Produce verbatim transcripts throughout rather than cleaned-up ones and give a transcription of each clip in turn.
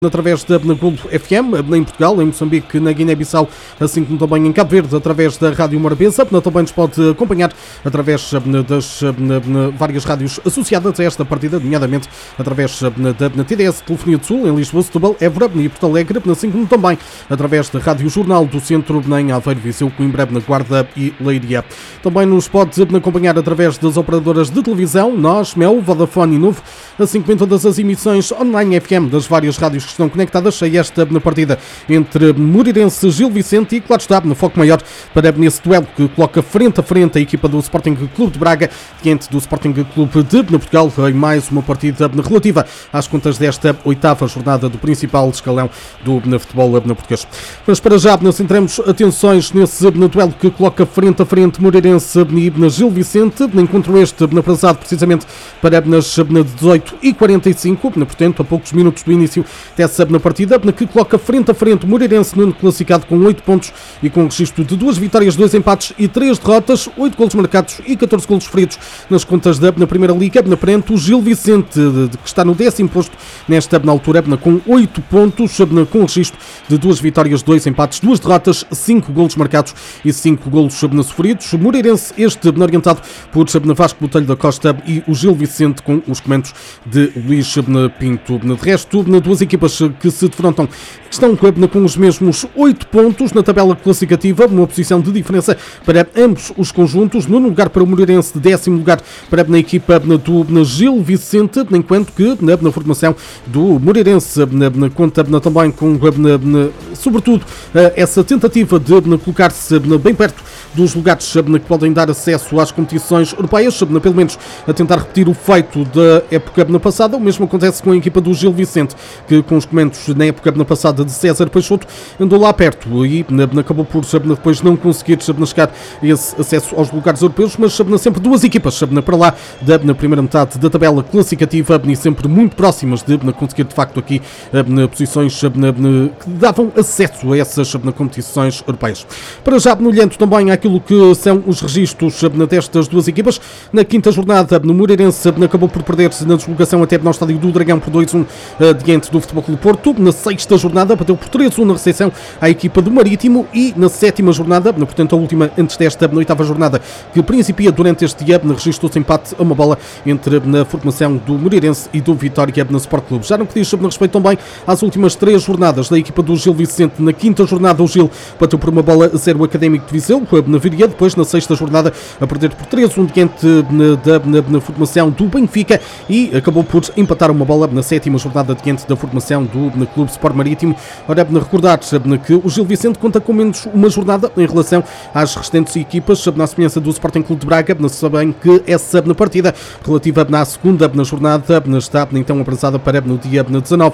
através da Golo F M, em Portugal, em Moçambique, na Guiné-Bissau, assim como também em Cabo Verde, através da Rádio Morabeza. Também nos pode acompanhar através das várias rádios associadas a esta partida, nomeadamente através da T D S Telefonia do Sul, em Lisboa, Setúbal, Évora e Porto Alegre, assim como também através da Rádio Jornal do Centro, em Aveiro, Viseu, Coimbra, na Guarda e Leiria. Também nos pode acompanhar através das operadoras de televisão, Nós, Mel, Vodafone e Novo, assim como em todas as emissões online F M das várias rádios que estão conectadas a esta na partida entre Moreirense e Gil Vicente e, claro está, no foco maior para nesse duelo que coloca frente a frente a equipa do Sporting Clube de Braga diante do Sporting Clube de Portugal em mais uma partida relativa às contas desta oitava jornada do principal escalão do futebol português. Mas para já nós centramos atenções nesse duelo que coloca frente a frente Moreirense e Gil Vicente, encontro este atrasado precisamente para nas dezoito e quarenta e cinco, portanto a poucos minutos do início dessa na partida, que coloca frente a frente o Moreirense, no classificado com oito pontos e com registro de duas vitórias, dois empates e três derrotas, oito golos marcados e catorze golos feridos nas contas da na Primeira Liga, na frente o Gil Vicente, que está no décimo posto nesta na altura, com oito pontos, com registro de duas vitórias, dois empates, duas derrotas, cinco golos marcados e cinco golos sofridos. Moreirense este orientado por Vasco Botelho da Costa e o Gil Vicente com os comandos de Luís Pinto. De resto, duas equipas que se defrontam estão com os mesmos oito pontos na tabela classificativa, uma posição de diferença para ambos os conjuntos. Nono lugar para o Moreirense, décimo lugar para a equipa do Gil Vicente, enquanto que na, na formação do Moreirense na, na, conta na, também com, na, na, sobretudo, essa tentativa de na, colocar-se na, bem perto dos lugares na, que podem dar acesso às competições europeias, na, pelo menos a tentar repetir o feito da época na passada. O mesmo acontece com a equipa do Gil Vicente, que com os comandos na época na passada de César Peixoto andou lá perto e na, acabou por depois não conseguir chegar esse acesso aos lugares europeus, mas sempre duas equipas para lá da na primeira metade da tabela classificativa e sempre muito próximas de conseguir de facto aqui posições que davam acesso a essas competições europeias. Para já, olhando também àquilo que são os registros destas duas equipas, na quinta jornada no Moreirense acabou por perder-se na deslocação até ao Estádio do Dragão por dois a um diante do Futebol Clube Porto. Na sexta jornada bateu por três a um na recepção à equipa do Marítimo e na sétima jornada, portanto a última antes desta, na oitava jornada que principia durante este ano, registrou-se empate a uma bola entre na formação do Moreirense e do Vitória na Sport Clube. Já no que diz no respeito também às últimas três jornadas da equipa do Gil Vicente, na quinta jornada o Gil bateu por uma bola a zero o Académico de Viseu, na Viria, depois na sexta jornada a perder por três a um diante na, na, na formação do Benfica e acabou por empatar uma bola na sétima jornada diante da formação do na Clube Sport Marítimo. Ora, recordar que o Gil Vicente conta com menos uma jornada em relação às restantes equipas, na semelhança do Sporting Clube de Braga, sabem que essa na partida relativa na segunda na jornada está então apresada para no dia dezanove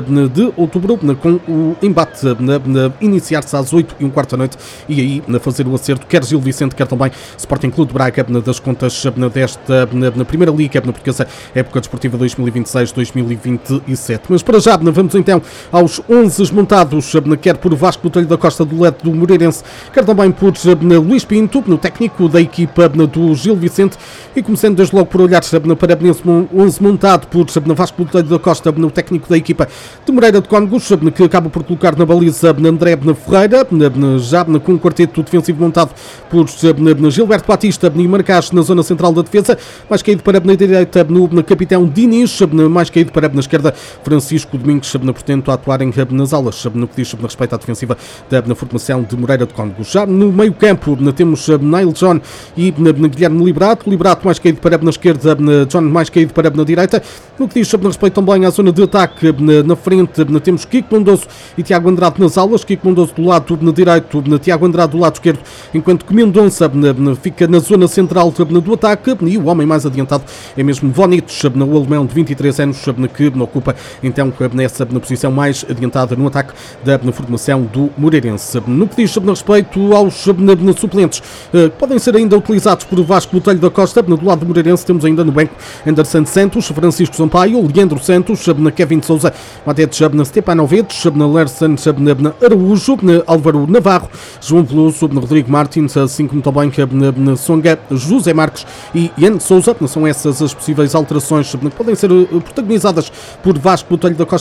de outubro, com o embate iniciar-se às oito e um quarto da noite e aí na fazer o acerto quer Gil Vicente, quer também Sporting Clube de Braga das contas desta na Primeira Liga portuguesa, época desportiva dois mil e vinte e seis dois mil e vinte e sete. Mas para já vamos então aos onze montados, quer por Vasco Botelho da Costa do Leite do Moreirense, quer também por Luís Pinto, no técnico da equipa do Gil Vicente, e começando desde logo por olhar para esse onze montado por Vasco Botelho da Costa, no técnico da equipa de Moreira de Cónegos, que acaba por colocar na baliza André Ferreira, já com um quarteto defensivo montado por Gilberto Batista e Marcás na zona central da defesa, mais caído para a direita no capitão Diniz, mais caído para a esquerda Francisco Domingos, portanto a atuarem nas alas no que diz respeito à defensiva da na formação de Moreira de Cónegos. Já no meio campo temos Neil John e Guilherme Liberato, Liberato mais caído para na esquerda, John mais caído para na direita. No que diz respeito também à zona de ataque, na frente temos Kiko Mondoso e Tiago Andrade nas alas, Kiko Mondoso do lado direito, Tiago Andrade do lado esquerdo, enquanto que Mendonça fica na zona central do ataque e o homem mais adiantado é mesmo Vonites, o alemão de vinte e três anos, que ocupa então nessa na posição mais adiantada no ataque da na formação do Moreirense. No que diz respeito aos na, na suplentes, que podem ser ainda utilizados por Vasco Botelho da Costa, do lado do Moreirense temos ainda no banco Anderson Santos, Francisco Sampaio, Leandro Santos, Kevin Sousa, Matete Stepanovic, Lerson Araújo, Álvaro Navarro, João Veloso, Rodrigo Martins, assim como também Songa, José Marques e Ian Sousa. São essas as possíveis alterações que podem ser protagonizadas por Vasco Botelho da Costa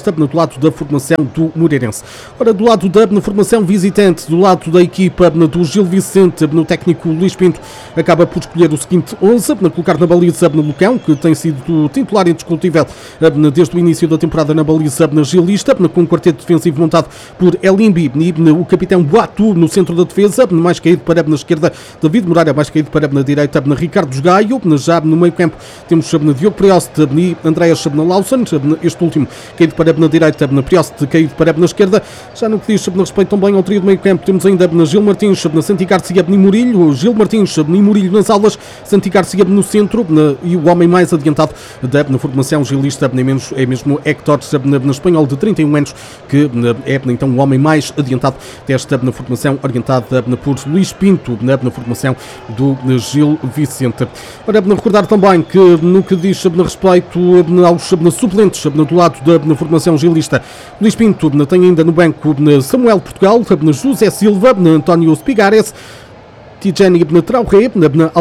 Gilvista, do lado da formação do Moreirense. Ora, do lado da formação visitante, do lado da equipa do Gil Vicente, no técnico Luís Pinto acaba por escolher o seguinte onze, colocar na baliza no Lucão, que tem sido titular indiscutível desde o início da temporada na baliza gilista, com um quarteto defensivo montado por Elimbi e o capitão Boatu no centro da defesa, mais caído para na esquerda David Moreira, mais caído para na direita Ricardo Gaio, já no meio campo temos Diogo Prioste e Andreas Lawson, este último caído para na direita, Prioste caído para na esquerda. Já no que diz no respeito também ao trio de meio campo, temos ainda Gil Martins, Santi Garcia e Murilho, Gil Martins e Murilho nas aulas, Santi Garcia no centro e o homem mais adiantado da formação gilista, nem menos é mesmo Héctor, na espanhol de trinta e um anos, que é então o homem mais adiantado desta na formação orientada por Luís Pinto, na formação do Gil Vicente. Ora, recordar também que no que diz no respeito aos suplentes do lado da formação gilista, Luís Pinto tem ainda no banco Samuel Portugal, José Silva, António Spigares, Tijani Traoré,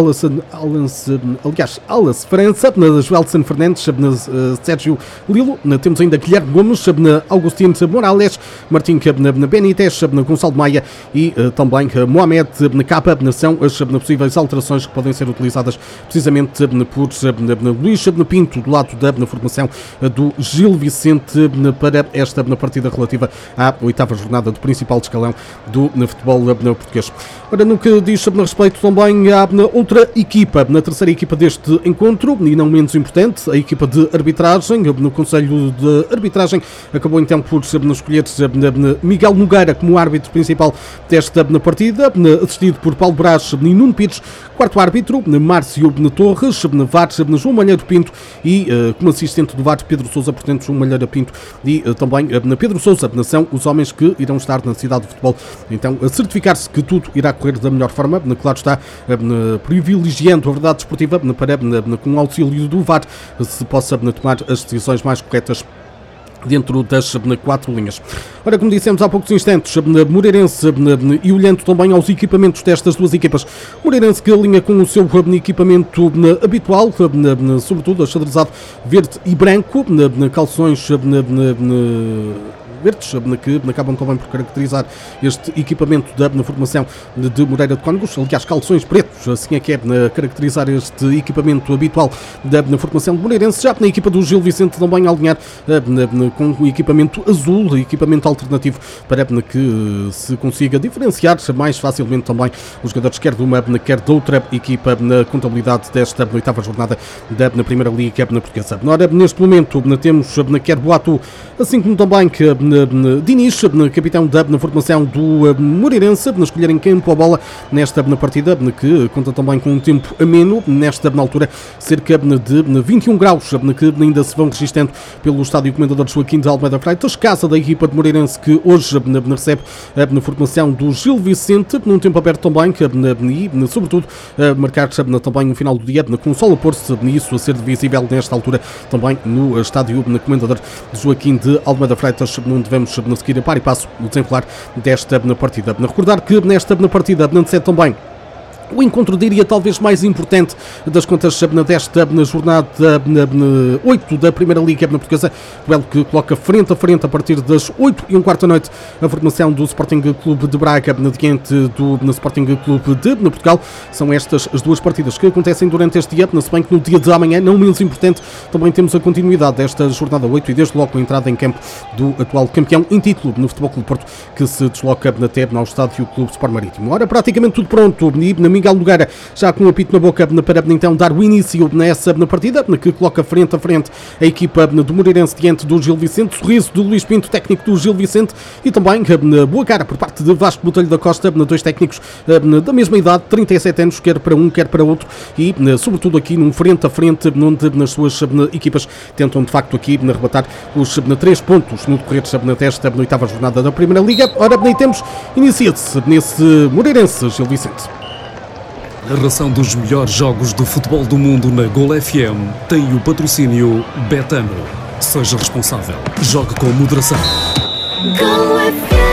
aliás, Alas França, Joelson Fernandes, Sérgio Lilo, temos ainda Guilherme Gomes, Augustino Morales, Martim Benítez, Gonçalo Maia e também Mohamed Capa. São as possíveis alterações que podem ser utilizadas precisamente por Luís Pinto, do lado da formação do Gil Vicente, para esta partida relativa à oitava jornada do principal escalão do futebol português. Ora, no que diz a respeito também à outra equipa, na terceira equipa deste encontro, e não menos importante, a equipa de arbitragem, no Conselho de Arbitragem, acabou então por escolher Miguel Nogueira como árbitro principal desta partida, assistido por Paulo Brás e Nuno Pires, quarto árbitro, Márcio Torres, V A R, João Malheiro Pinto e como assistente do V A R, Pedro Sousa, portanto João Malheiro Pinto e também Pedro Sousa, são os homens que irão estar na cidade de futebol, então a certificar-se que tudo irá correr da melhor forma, claro está, privilegiando a verdade desportiva para, com o auxílio do V A R, se possa tomar as decisões mais corretas dentro das quatro linhas. Ora, como dissemos há poucos instantes, Moreirense e olhando também aos equipamentos destas duas equipas, Moreirense que alinha com o seu equipamento habitual, sobretudo axadrezado verde e branco, calções verdes, que acabam também por caracterizar este equipamento da formação de Moreira de Cónegos, aliás, calções pretos, assim é que é caracterizar este equipamento habitual da formação de Moreirense. Já na equipa do Gil Vicente também alinhar com o equipamento azul, equipamento alternativo, para que se consiga diferenciar mais facilmente também os jogadores, quer de uma, quer de outra equipa, na contabilidade desta oitava jornada da Primeira Liga Portuguesa. Ora, neste momento temos quer Boatu, assim como também que Diniz, capitão da formação do Moreirense, na escolher em campo a bola nesta partida, que conta também com um tempo ameno, nesta altura cerca de vinte e um graus, que ainda se vão registrando pelo estádio Comendador Joaquim de Almeida Freitas, casa da equipa de Moreirense, que hoje recebe a formação do Gil Vicente, num tempo aberto também, e sobretudo marcar também no final do dia com o sol a pôr-se, isso a ser visível nesta altura também no estádio Comendador Joaquim de Almeida Freitas, onde devemos seguir a par e passo o desenrolar desta partida. Recordar que nesta partida antecede também o encontro, diria, talvez mais importante das contas desta jornada oito da Primeira Liga Portuguesa, o duelo que coloca frente a frente a partir das oito e um quarto da noite a formação do Sporting Clube de Braga diante do Sporting Clube de Portugal. São estas as duas partidas que acontecem durante este dia, se bem que no dia de amanhã, não menos importante, também temos a continuidade desta jornada oito e desde logo a entrada em campo do atual campeão em título no Futebol Clube Porto, que se desloca até ao estádio Clube Sport Marítimo. Ora, praticamente tudo pronto e na Miguel Nogueira, já com o apito na boca para então dar o início nessa partida, que coloca frente a frente a equipa do Moreirense diante do Gil Vicente. Sorriso do Luís Pinto, técnico do Gil Vicente, e também boa cara por parte de Vasco Botelho da Costa, dois técnicos da mesma idade, trinta e sete anos, quer para um, quer para outro, e sobretudo aqui num frente a frente, onde nas suas equipas tentam de facto aqui arrebatar os três pontos no decorrer desta oitava jornada da Primeira Liga. Ora, nem temos, inicia-se nesse Moreirense Gil Vicente. A narração dos melhores jogos do futebol do mundo na Gol F M tem o patrocínio Betano. Seja responsável. Jogue com moderação. Gol F M.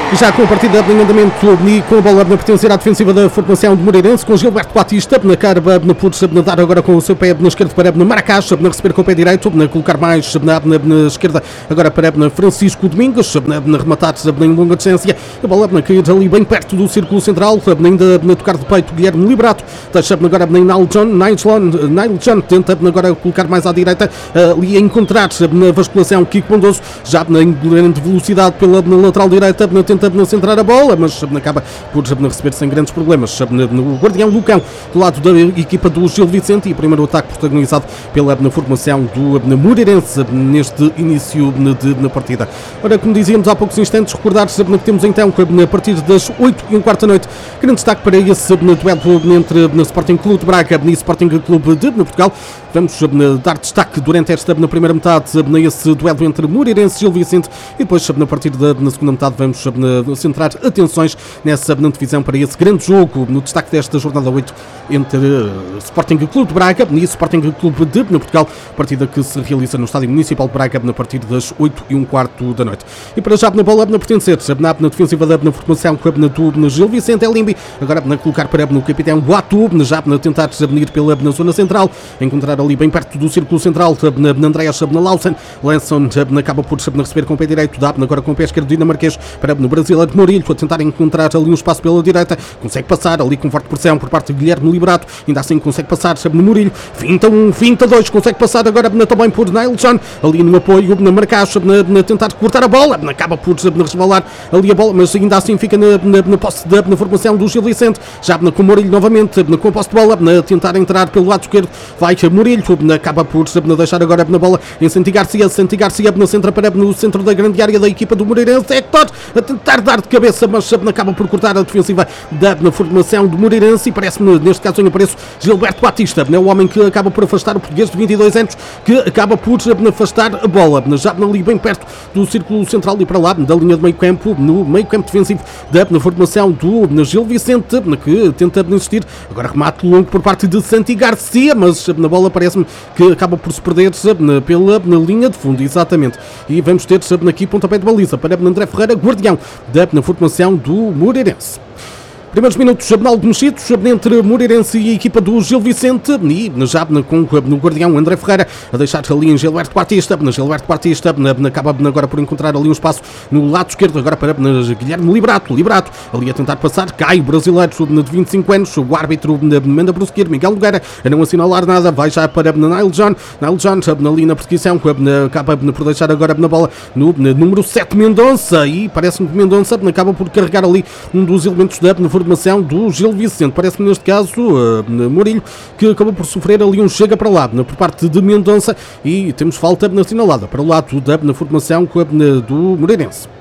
Já com a partida em andamento e com a bola a pertencer à defensiva da formação de Moreirense, com Gilberto Batista na cara, na putz, na dar agora com o seu pé na esquerda para na Maracás, na receber com o pé direito, na colocar mais na, na, na esquerda, agora para na Francisco Domingos, na, na rematar em longa distância, a bola na cair ali bem perto do círculo central, ainda na tocar de peito Guilherme Liberato, deixa agora na Nile John, Nile John, tenta agora colocar mais à direita, ali a encontrar na vasculação Kiko Bondoso, já na grande velocidade pela na lateral direita, na tenta na centrar a bola, mas acaba por receber sem grandes problemas no guardião Lucão, do lado da equipa do Gil Vicente, e primeiro ataque protagonizado pela na formação do Moreirense neste início de, na partida. Ora, como dizíamos há poucos instantes, recordar-se que temos então a partir das oito e um quarto da noite grande destaque para esse duelo entre o Sporting Clube de Braga e Sporting Clube de Portugal. Vamos dar destaque durante esta na primeira metade nesse duelo entre Moreirense e Gil Vicente, e depois na partir da na segunda metade vamos centrar atenções nessa divisão para esse grande jogo no destaque desta jornada oito entre Sporting Clube de Braga e Sporting Clube de Portugal, partida que se realiza no Estádio Municipal de Braga a partir das oito e um quarto da noite. E para já na bola na pertencer na, na defensiva da na formação do Gil Vicente é Limbi, agora na colocar para no capitão Boatu, já na tentar ir pela na zona central, encontrar ali bem perto do círculo central na, na Andreas na Lawson, Lanson acaba por na receber com o pé direito, dá agora com o pé esquerdo dinamarquês para no brasileiro Murilho, a tentar encontrar ali um espaço pela direita, consegue passar ali com forte pressão por parte de Guilherme Liberato, ainda assim consegue passar no Murilho, finta um, finta dois, consegue passar agora na, também por Nile John, ali no apoio na Maracaixa, na, na tentar cortar a bola, acaba por na, resvalar ali a bola, mas ainda assim fica na, na, na posse da na formação do Gil Vicente, já na, com o Murilho novamente, na, com a posse de bola, na, tentar entrar pelo lado esquerdo, vai Murilho, na, acaba por na, deixar agora na bola em Santi Garcia, Santi Garcia na centro para no centro da grande área da equipa do Moreirense, Hector a tentar dar de cabeça, mas acaba por cortar a defensiva da na formação do Moreirense, e parece-me, neste caso, aparece Gilberto Batista, né, o homem que acaba por afastar o português de vinte e dois anos, que acaba por afastar a bola, já ali bem perto do círculo central e para lá, da linha de meio campo, no meio campo defensivo da na formação do na Gil Vicente, que tenta insistir, agora remate longo por parte de Santi Garcia, mas na bola parece-me que acaba por se perder na, pela na linha de fundo, exatamente, e vamos ter aqui pontapé de baliza para André Ferreira, guardião da na formação do Moreirense. Primeiros minutos de mexidos entre Moreirense e a equipa do Gil Vicente, e já com no guardião André Ferreira a deixar ali em Gilberto Batista, na Gilberto Batista acaba agora por encontrar ali um espaço no lado esquerdo, agora para Guilherme Liberato, Liberato ali a tentar passar, cai o brasileiro de vinte e cinco anos, o árbitro manda prosseguir, Miguel Nogueira a não assinalar nada, vai já para Nile John, Nile John ali na perseguição, acaba por deixar agora na bola no número sete Mendonça, e parece-me que Mendonça acaba por carregar ali um dos elementos da formação do Gil Vicente, parece-me neste caso uh, Murilho, que acabou por sofrer ali um chega para lá por parte de Mendonça, e temos falta assinalada para o lado da na formação do Moreirense.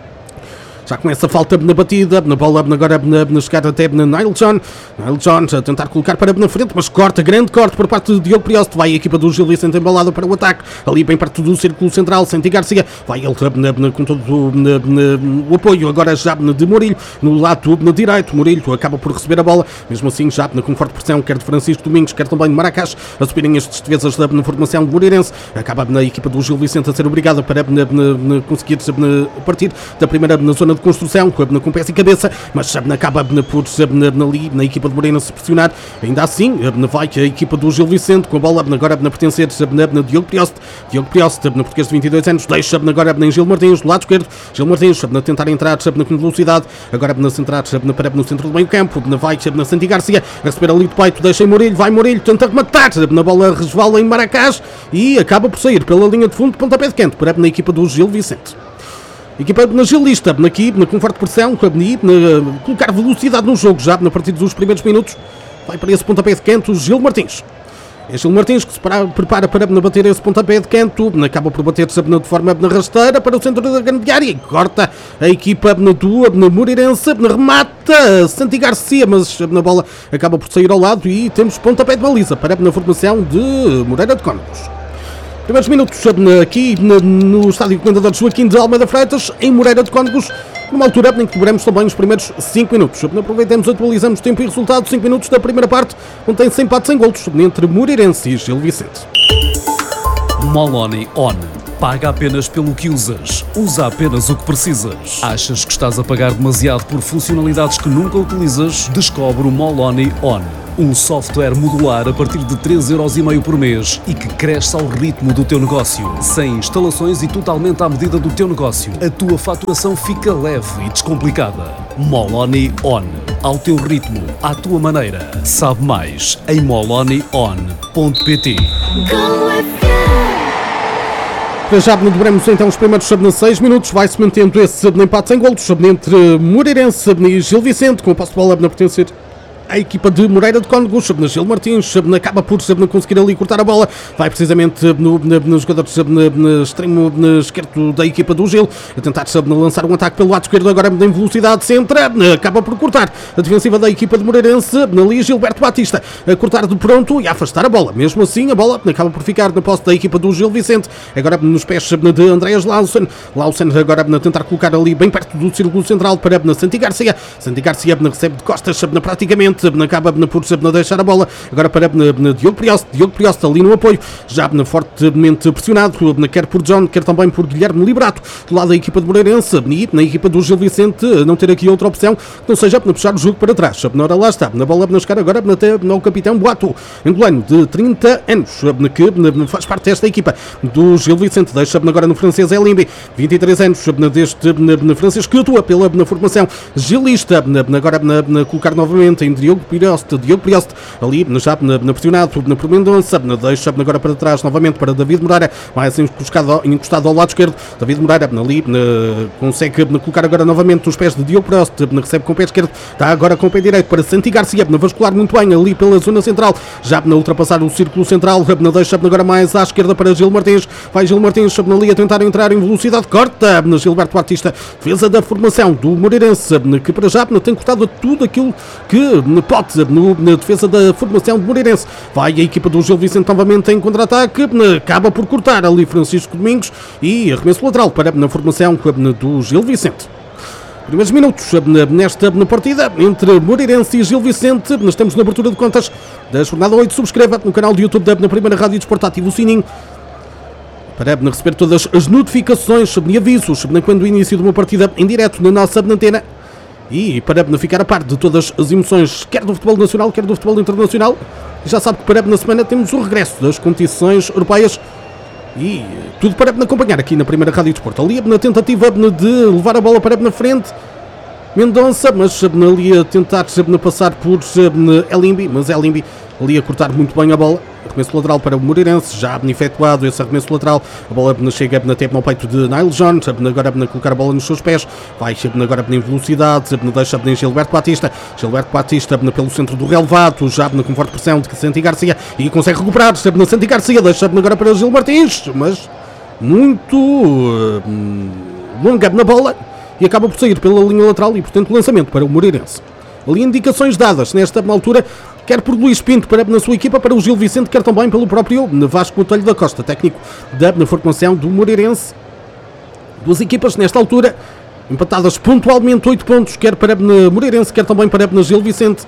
Já com essa falta na batida, na bola agora na, na chegada até na Nile John, Nile John a tentar colocar para na frente, mas corta, grande corte por parte de Diogo Prioste, vai a equipa do Gil Vicente embalada para o ataque, ali bem perto do círculo central, Santi Garcia, vai ele na, na, com todo na, na, o apoio agora já de Murilho, no lado na direito, Murilho acaba por receber a bola, mesmo assim já na, com forte pressão, quer de Francisco Domingos, quer também de Maracás, a subirem estes defesas da na formação do Moreirense, acaba na equipa do Gil Vicente a ser obrigada para na, na, na conseguir na, partir da primeira na zona de construção, com pés e cabeça, mas acaba por ali na equipa de Moreirense se pressionar, ainda assim vai a equipa do Gil Vicente com a bola agora na pertencer na Diogo Prioste, Diogo Prioste, na português de vinte e dois anos, deixa agora em Gil Martins, do lado esquerdo, Gil Martins na tentar entrar com velocidade, agora na centrar no centro do meio campo, vai na Santi Garcia, a receber ali de peito, deixa em Murilho, vai Murilho, tenta rematar, na bola resvala em Maracás e acaba por sair pela linha de fundo, pontapé de canto, para na equipa do Gil Vicente. Equipa na gilista, aqui, com forte pressão, na, colocar velocidade no jogo já, na partir dos primeiros minutos, vai para esse pontapé de canto, Gil Martins. É Gil Martins que se para, prepara para bater esse pontapé de canto, acaba por bater-se de forma rasteira para o centro da grande área e corta a equipa do Moreirense, remata Santi Garcia, mas na bola acaba por sair ao lado e temos pontapé de baliza para a formação de Moreira de Cónegos. Primeiros minutos aqui no estádio Comendador Joaquim de Almeida Freitas, em Moreira de Cónegos, numa altura em que cobramos também os primeiros cinco minutos. Aproveitamos, atualizamos tempo e resultado, cinco minutos da primeira parte, contém sem empates sem golos entre Moreirense e Gil Vicente. Moloni On. Paga apenas pelo que usas. Usa apenas o que precisas. Achas que estás a pagar demasiado por funcionalidades que nunca utilizas? Descobre o Moloni On. Um software modular a partir de três euros e meio por mês e que cresce ao ritmo do teu negócio. Sem instalações e totalmente à medida do teu negócio. A tua faturação fica leve e descomplicada. Moloni On. Ao teu ritmo, à tua maneira. Sabe mais em moloni on ponto pt. Para já dobramos então os primeiros seis minutos, vai-se mantendo esse empate sem golos entre Moreirense e Gil Vicente, com a posse de bola a pertencer a equipa de Moreira de Cónegos. Gil Martins acaba por conseguir ali cortar a bola, vai precisamente no, no, no jogador no extremo no esquerdo da equipa do Gil, a tentar lançar um ataque pelo lado esquerdo, agora em velocidade, centra, acaba por cortar a defensiva da equipa de Moreirense, ali Gilberto Batista a cortar de pronto e a afastar a bola. Mesmo assim a bola acaba por ficar na posse da equipa do Gil Vicente, agora nos pés de Andreas Lausen. Lausen agora a tentar colocar ali bem perto do círculo central para Santi Garcia. Santi Garcia recebe de costas praticamente, acaba por deixar a bola agora para Diogo Prioste. Diogo Prioste ali no apoio, já fortemente pressionado, quer por John, quer também por Guilherme Liberato, do lado da equipa de Moreirense, e na equipa do Gil Vicente não ter aqui outra opção que não seja puxar o jogo para trás. Ora, lá está, na bola a chegar agora até ao capitão Boato, angolano de trinta anos, que faz parte desta equipa do Gil Vicente. Deixa agora no francês Elimbi, vinte e três anos, deste francês que atua pela formação gilista, agora a colocar novamente em Diogo Prioste, Diogo Prioste ali já pressionado por Mendonça, deixa agora para trás novamente para David Moreira, mais encostado, encostado ao lado esquerdo. David Moreira ali consegue colocar agora novamente os pés de Diogo Prioste, recebe com o pé esquerdo, está agora com o pé direito para Santi Garcia, vascular muito bem ali pela zona central, já na ultrapassar o círculo central, deixa agora mais à esquerda para Gil Martins, vai Gil Martins ali a tentar entrar em velocidade, corta Gilberto Batista, defesa da formação do Moreirense, que para já tem cortado tudo aquilo que pode no, na defesa da formação de Moreirense. Vai a equipa do Gil Vicente novamente em contra-ataque, acaba por cortar ali Francisco Domingos e arremesso lateral para na formação do Gil Vicente. Primeiros minutos nesta partida entre Moreirense e Gil Vicente. Estamos na abertura de contas da jornada oito. Subscreva no canal de YouTube da Primeira Rádio Desporto, ative o sininho para receber todas as notificações e avisos quando o início de uma partida em direto na nossa antena. E para ficar a par de todas as emoções, quer do futebol nacional, quer do futebol internacional. Já sabe que para na semana temos o regresso das competições europeias e tudo para acompanhar aqui na Primeira Rádio Desporto. Ali na tentativa de levar a bola para na frente, Mendonça, mas ali a tentar passar por Elimbi, mas Elimbi ali a cortar muito bem a bola. Arremesso lateral para o Moreirense, já efetuado esse arremesso lateral, a bola chega até ao peito de Nile Jones, agora a colocar a bola nos seus pés, vai agora em velocidade, deixa em Gilberto Batista, Gilberto Batista pelo centro do relevado, já com forte pressão de Santi Garcia, e consegue recuperar, na Santi Garcia, deixa agora para Gil Martins, mas muito uh, longa na bola, e acaba por sair pela linha lateral, e portanto lançamento para o Moreirense. Ali indicações dadas nesta altura, quer por Luís Pinto para na sua equipa, para o Gil Vicente, quer também pelo próprio Vasco Botelho da Costa, técnico da na formação do Moreirense. Duas equipas nesta altura empatadas pontualmente, oito pontos, quer para na Moreirense, quer também para na Gil Vicente.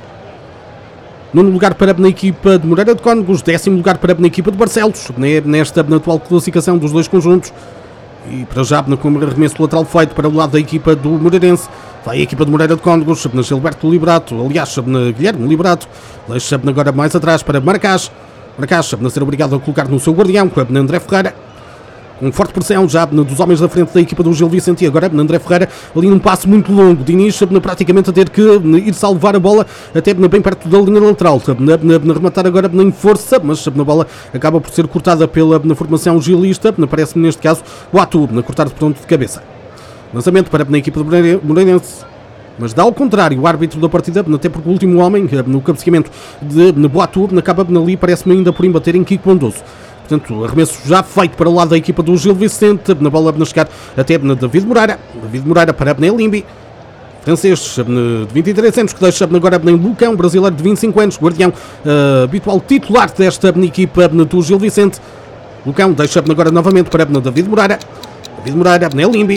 Nono lugar para na equipa de Moreira de Cónegos, décimo lugar para na equipa de Barcelos, nesta na atual classificação dos dois conjuntos. E para já, com o arremesso lateral feito para o lado da equipa do Moreirense, vai a equipa de Moreira de Cónegos, na Gilberto Liberato, aliás, na Guilherme Liberato, deixa agora mais atrás para Maracás, Maracás a ser obrigado a colocar no seu guardião, na André Ferreira, com forte pressão já dos homens da frente da equipa do Gil Vicente, e agora na André Ferreira, ali num passo muito longo, de início, praticamente a ter que ir salvar a bola, até bem perto da linha lateral, na, na, na rematar agora em força, mas na bola acaba por ser cortada pela na formação gilista, parece-me neste caso o Atu, na cortar de pronto de cabeça. Lançamento para a equipa de Moreirense, mas dá ao contrário o árbitro da partida, até porque o último homem, no cabeceamento de Boatu, acaba ali, parece-me ainda por embater em Kiko Bondoso. Portanto, arremesso já feito para o lado da equipa do Gil Vicente, na bola a chegar até na David Moreira, David Moreira para a Elimbi, francês de vinte e três anos, que deixa agora em Lucão, brasileiro de vinte e cinco anos, guardião uh, habitual titular desta equipa do Gil Vicente. Lucão deixa agora novamente para David Moreira, David Moreira na Elimbi,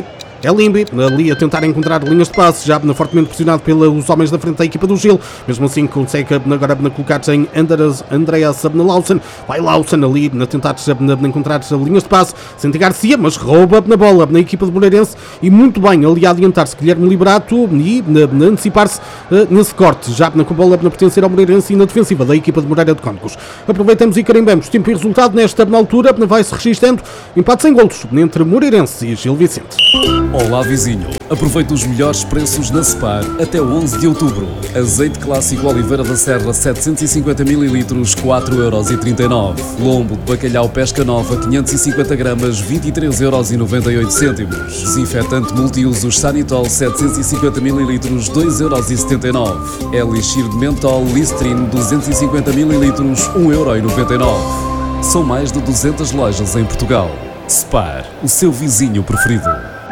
É Limbi, ali a tentar encontrar linhas de passe, já fortemente pressionado pelos homens da frente da equipa do Gil. Mesmo assim consegue agora colocar-se em Andreas, Andreas Lawson. Vai Lawson ali a tentar encontrar linhas de passe. Sente Garcia, mas rouba na bola na equipa de Moreirense e muito bem ali a adiantar-se Guilherme Liberato e a antecipar-se uh, nesse corte, já com a bola a pertencer ao Moreirense e na defensiva da equipa de Moreira de Cónicos. Aproveitamos e carimbamos tempo e resultado nesta altura, vai-se registando empate sem golos entre Moreirense e Gil Vicente. Olá vizinho, aproveita os melhores preços na Spar até onze de outubro. Azeite clássico Oliveira da Serra setecentos e cinquenta mililitros, quatro euros e trinta e nove. Lombo de bacalhau Pesca Nova quinhentos e cinquenta gramas, vinte e três euros e noventa e oito cêntimos. Desinfetante multiusos Sanitol setecentos e cinquenta mililitros, dois euros e setenta e nove. Elixir de mentol Listerine duzentos e cinquenta mililitros, um euro e noventa e nove. São mais de duzentas lojas em Portugal. Spar, o seu vizinho preferido.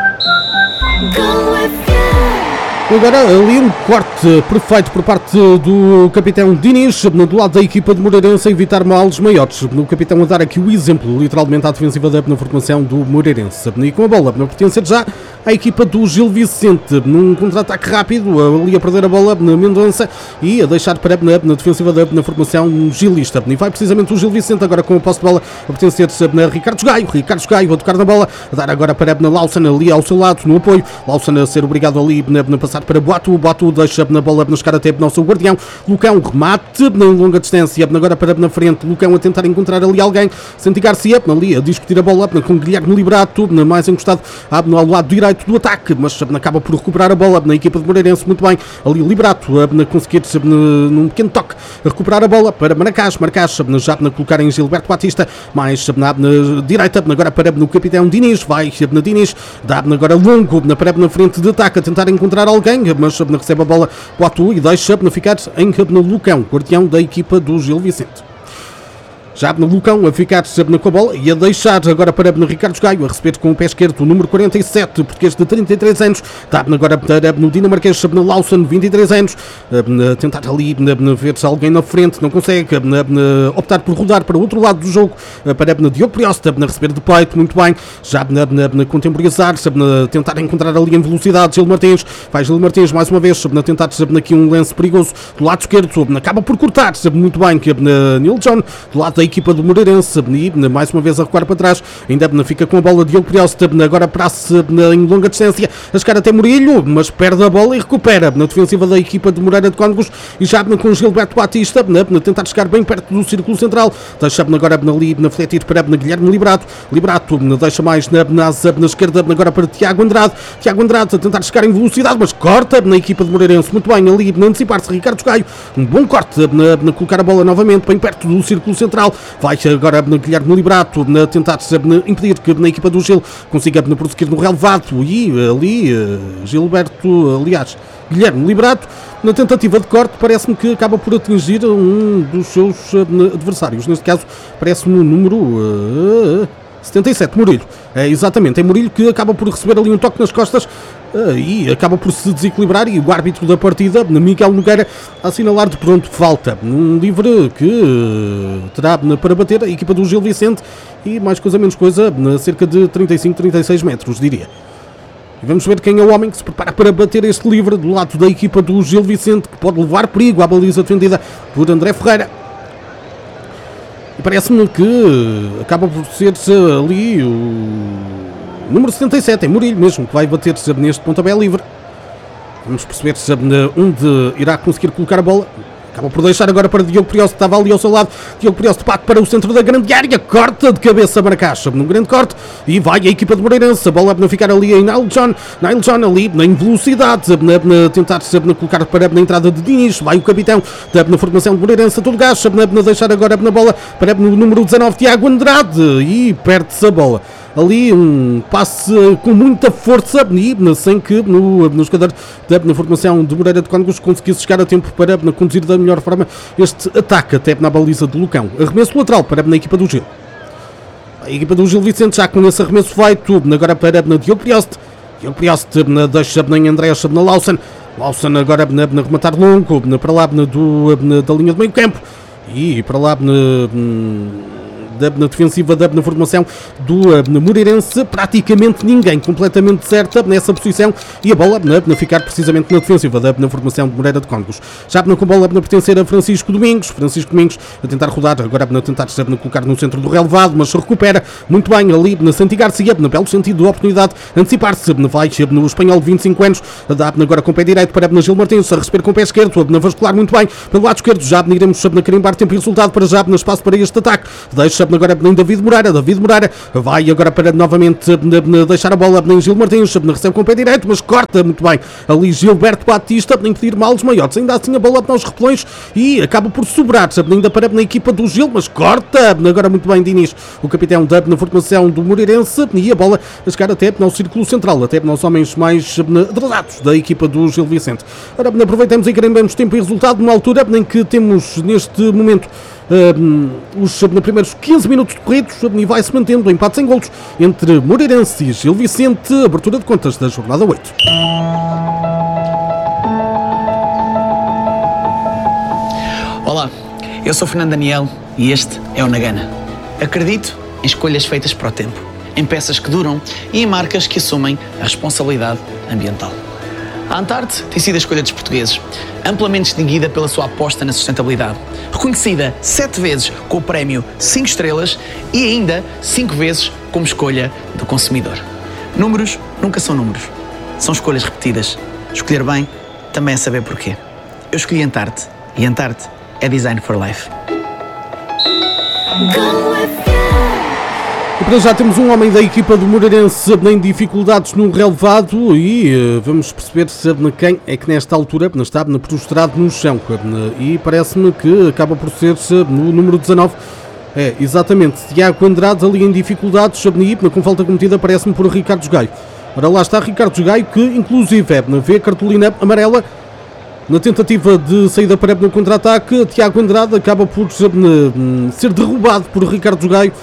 Agora ali um corte perfeito por parte do capitão Diniz, do lado da equipa de Moreirense, a evitar males maiores. O capitão a dar aqui o exemplo, literalmente, à defensiva da formação do Moreirense. E com a bola a pertencer já à equipa do Gil Vicente, num contra-ataque rápido, ali a perder a bola na Mendonça e a deixar para na, na defensiva da na formação gilista. E vai precisamente o Gil Vicente agora com a posse de bola a pertencer a Ricardo Gaio. Ricardo Gaio a tocar na bola, a dar agora para na Lawson ali ao seu lado, no apoio. Lawson a ser obrigado ali na, na passar para Boatu. Boatu deixa na bola na chegar até ao seu guardião. Lucão remate na longa distância, agora para na frente. Lucão a tentar encontrar ali alguém. Santi Garcia ali a discutir a bola com Guilherme Liberato, mais encostado ao lado direito do ataque, mas acaba por recuperar a bola na equipa de Moreirense. Muito bem, ali Liberato a conseguir num pequeno toque a recuperar a bola para Maracás. Maracás já a colocar em Gilberto Batista, mais na, na direita, agora para no capitão Diniz. Vai na Diniz, dá agora longo para na frente de ataque a tentar encontrar alguém, mas recebe a bola Boatu e deixa ficar em no Lucão, guardião da equipa do Gil Vicente. Já no Lucão a ficar com a bola e a deixar agora para Ricardo Gaio, a receber com o pé esquerdo o número quarenta e sete, português de trinta e três anos, está agora para no dinamarquês Lawson, vinte e três anos, a tentar ali ver se alguém na frente, não consegue, optar por rodar para o outro lado do jogo, para Diogo Priosta, a receber de peito, muito bem, já a contemporizar, a tentar encontrar ali em velocidade Gil Martins, vai Gil Martins mais uma vez, a tentar aqui um lance perigoso do lado esquerdo, acaba por cortar, muito bem, que Neil John, do lado da equipa do Moreirense, e mais uma vez a recuar para trás, ainda fica com a bola Diogo Priosta, agora para-se em longa distância, a chegar até Murilho, mas perde a bola e recupera na defensiva da equipa de Moreira de Cónicos, e já com Gilberto Batista, a tentar chegar bem perto do círculo central, deixa agora ali na fletir para Guilherme Liberato, Liberato deixa mais na, na, na esquerda agora para Tiago Andrade, Tiago Andrade a tentar chegar em velocidade, mas corta na equipa de Moreirense, muito bem, ali na antecipar-se Ricardo Gaio, um bom corte na, na colocar a bola novamente bem perto do círculo central. Vai agora Guilherme Liberato a tentar impedir que na equipa do Gil consiga prosseguir no relevado e ali Gilberto, aliás, Guilherme Liberato, na tentativa de corte, parece-me que acaba por atingir um dos seus adversários. Neste caso, parece-me o número uh, setenta e sete, Murilho. É exatamente, é Murilho que acaba por receber ali um toque nas costas uh, e acaba por se desequilibrar, e o árbitro da partida, Miguel Nogueira, a assinalar de pronto falta. Um livre que uh, terá para bater a equipa do Gil Vicente e mais coisa menos coisa, cerca de trinta e cinco, trinta e seis metros, diria. E vamos ver quem é o homem que se prepara para bater este livre do lado da equipa do Gil Vicente, que pode levar perigo à baliza defendida por André Ferreira. E parece-me que acaba por ser ali o número setenta e sete, é Murilho mesmo, que vai bater neste pontapé livre. Vamos perceber onde irá conseguir colocar a bola. Acaba por deixar agora para Diogo Prioste, estava ali ao seu lado. Diogo Prioste bate para o centro da grande área, corta de cabeça Maracás, num grande corte, e vai a equipa de Moreirense. A bola a ficar ali em Neil John, Neil John ali em velocidade, a tentar a colocar para na entrada de Diniz. Vai o capitão na formação de Moreirense a todo gás, a deixar agora na bola para o número dezanove, Tiago Andrade, e perde-se a bola. Ali um passe com muita força e sem que no, no jogador da na formação de Moreira de Cónicos conseguisse chegar a tempo para na, conduzir da melhor forma este ataque até na baliza de Lucão. Arremesso lateral para na equipa do Gil. A equipa do Gil Vicente já com esse arremesso feito, agora para na Diogo Prioste. Diogo Prioste na, deixa em Andrés na Lawson. Lawson agora na, na rematar longo, na, para lá na, do, na, da linha de meio campo. E para lá na, da defensiva da formação do Moreirense, praticamente ninguém completamente certa nessa posição e a bola a ficar precisamente na defensiva da formação de Moreira de Cónegos. Já com a bola a pertencer a Francisco Domingos, Francisco Domingos a tentar rodar, agora a tentar colocar no centro do relevado, mas se recupera muito bem ali na Santi Garcia, no belo sentido de oportunidade, antecipar-se, vai no espanhol de vinte e cinco anos, dá agora com o pé direito para Gil Martins, a receber com o pé esquerdo, na vascular muito bem, pelo lado esquerdo, já iremos na carimbar tempo e resultado para já no espaço para este ataque, deixa agora em David Moreira, David Moreira vai agora para novamente deixar a bola em Gil Martins, recebe com o pé direito, mas corta muito bem ali Gilberto Batista, para impedir males maiores, ainda assim a bola aos repelões e acaba por sobrar, ainda para na equipa do Gil, mas corta agora muito bem Diniz, o capitão da na formação do Moreirense, e a bola a chegar até no círculo central, até nos homens mais atrasados da equipa do Gil Vicente. Ora, aproveitamos e queremos tempo e resultado numa altura em que temos neste momento Um, os primeiros quinze minutos decorridos e vai-se mantendo o empate sem golos entre Moreirense e Gil Vicente, abertura de contas da jornada oito. Olá, eu sou Fernando Daniel e este é o Nagana. Acredito em escolhas feitas para o tempo, em peças que duram e em marcas que assumem a responsabilidade ambiental. A Antarte tem sido a escolha dos portugueses, amplamente distinguida pela sua aposta na sustentabilidade, reconhecida sete vezes com o prémio cinco estrelas e ainda cinco vezes como escolha do consumidor. Números nunca são números, são escolhas repetidas. Escolher bem também é saber porquê. Eu escolhi Antarte e Antarte é Design for Life. E para já temos um homem da equipa do Moreirense em dificuldades no relevado e uh, vamos perceber se quem é que nesta altura está prostrado no chão e parece-me que acaba por ser no número dezanove. É, exatamente, Tiago Andrade ali em dificuldades, com falta cometida parece-me por Ricardo Gaio. Ora lá está Ricardo Gaio que inclusive vê a cartolina amarela na tentativa de saída para no contra-ataque. Tiago Andrade acaba por ser derrubado por Ricardo Gaio.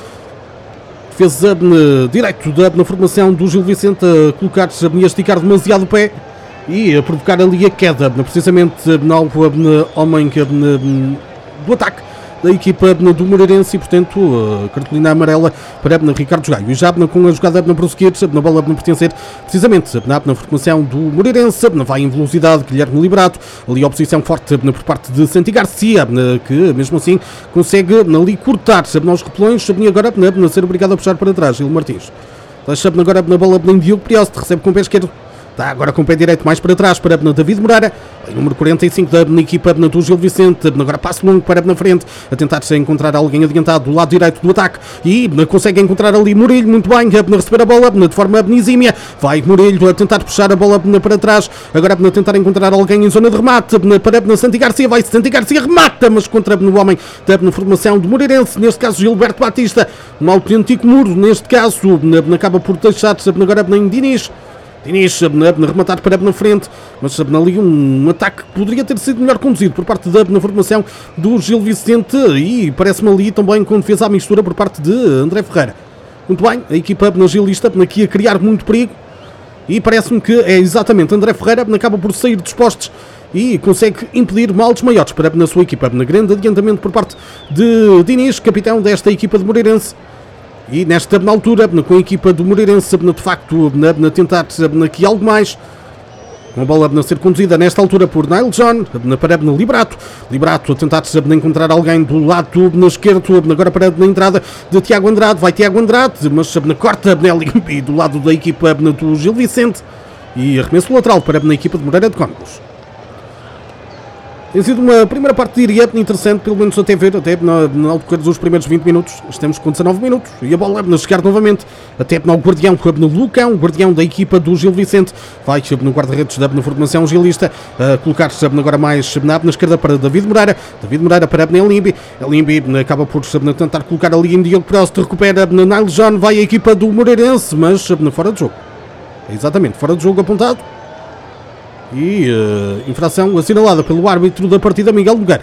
Fez uh, direito da, na formação do Gil Vicente a colocar-se a esticar demasiado o pé e a provocar ali a queda, precisamente no uh, homem uh, do ataque da equipa uh, do Moreirense e, portanto, uh, cartolina amarela para uh, Ricardo Gaio. E já uh, com a jogada uh, prosseguir, uh, na bola uh, pertencer precisamente uh, na, na formação do Moreirense, uh, vai em velocidade Guilherme Liberato, ali a oposição forte uh, por parte de Santi Garcia, uh, que mesmo assim consegue uh, ali cortar uh, nos repelões uh, e agora uh, ser obrigado a puxar para trás. Gil Martins deixa uh, agora uh, na bola uh, em Diogo Prioste, recebe com o pé esquerdo. Está agora com o pé direito mais para trás para David Moreira, número quarenta e cinco da equipa do Gil Vicente, agora passo longo para na frente, a tentar-se encontrar alguém adiantado do lado direito do ataque e consegue encontrar ali Murilho, muito bem, a receber a bola de forma exímia, vai Murilho a tentar puxar a bola para trás, agora a tentar encontrar alguém em zona de remate, para Santi Garcia, vai Santi Garcia, remata, mas contra o homem da formação do Moreirense, neste caso Gilberto Batista, um autêntico muro, neste caso, acaba por deixar-se agora em Diniz. Diniz a rematar para na frente, mas ali um ataque que poderia ter sido melhor conduzido por parte da na formação do Gil Vicente e parece-me ali também com defesa à mistura por parte de André Ferreira. Muito bem, a equipa na gilista aqui a criar muito perigo e parece-me que é exatamente André Ferreira acaba por sair dos postes e consegue impedir males maiores para na sua equipa. Na grande adiantamento por parte de Diniz, capitão desta equipa de Moreirense. E nesta na altura, com a equipa do Moreirense, de facto, na, na tentar aqui algo mais, com a bola a ser conduzida nesta altura por Neil John, na parede no Liberato, Liberato a tentar encontrar alguém do lado na esquerdo, agora parede na entrada de Tiago Andrade, vai Tiago Andrade, mas na corta e do lado da equipa do Gil Vicente, e arremesso lateral para na equipa de Moreira de Cónegos. Tem sido uma primeira parte, diria, interessante, pelo menos até ver, até na, na decorrer dos primeiros vinte minutos. Estamos com dezanove minutos e a bola a chegar novamente até no guardião, no Lucão, guardião da equipa do Gil Vicente. Vai no guarda-redes da formação gilista, a colocar-se agora mais na, na esquerda para David Moreira. David Moreira para Elimbi. Elimbi acaba por tentar colocar ali em Diogo Prost, recupera na Nile John, vai a equipa do Moreirense, mas fora de jogo. É exatamente, fora de jogo apontado. E uh, infração assinalada pelo árbitro da partida, Miguel Nogueira.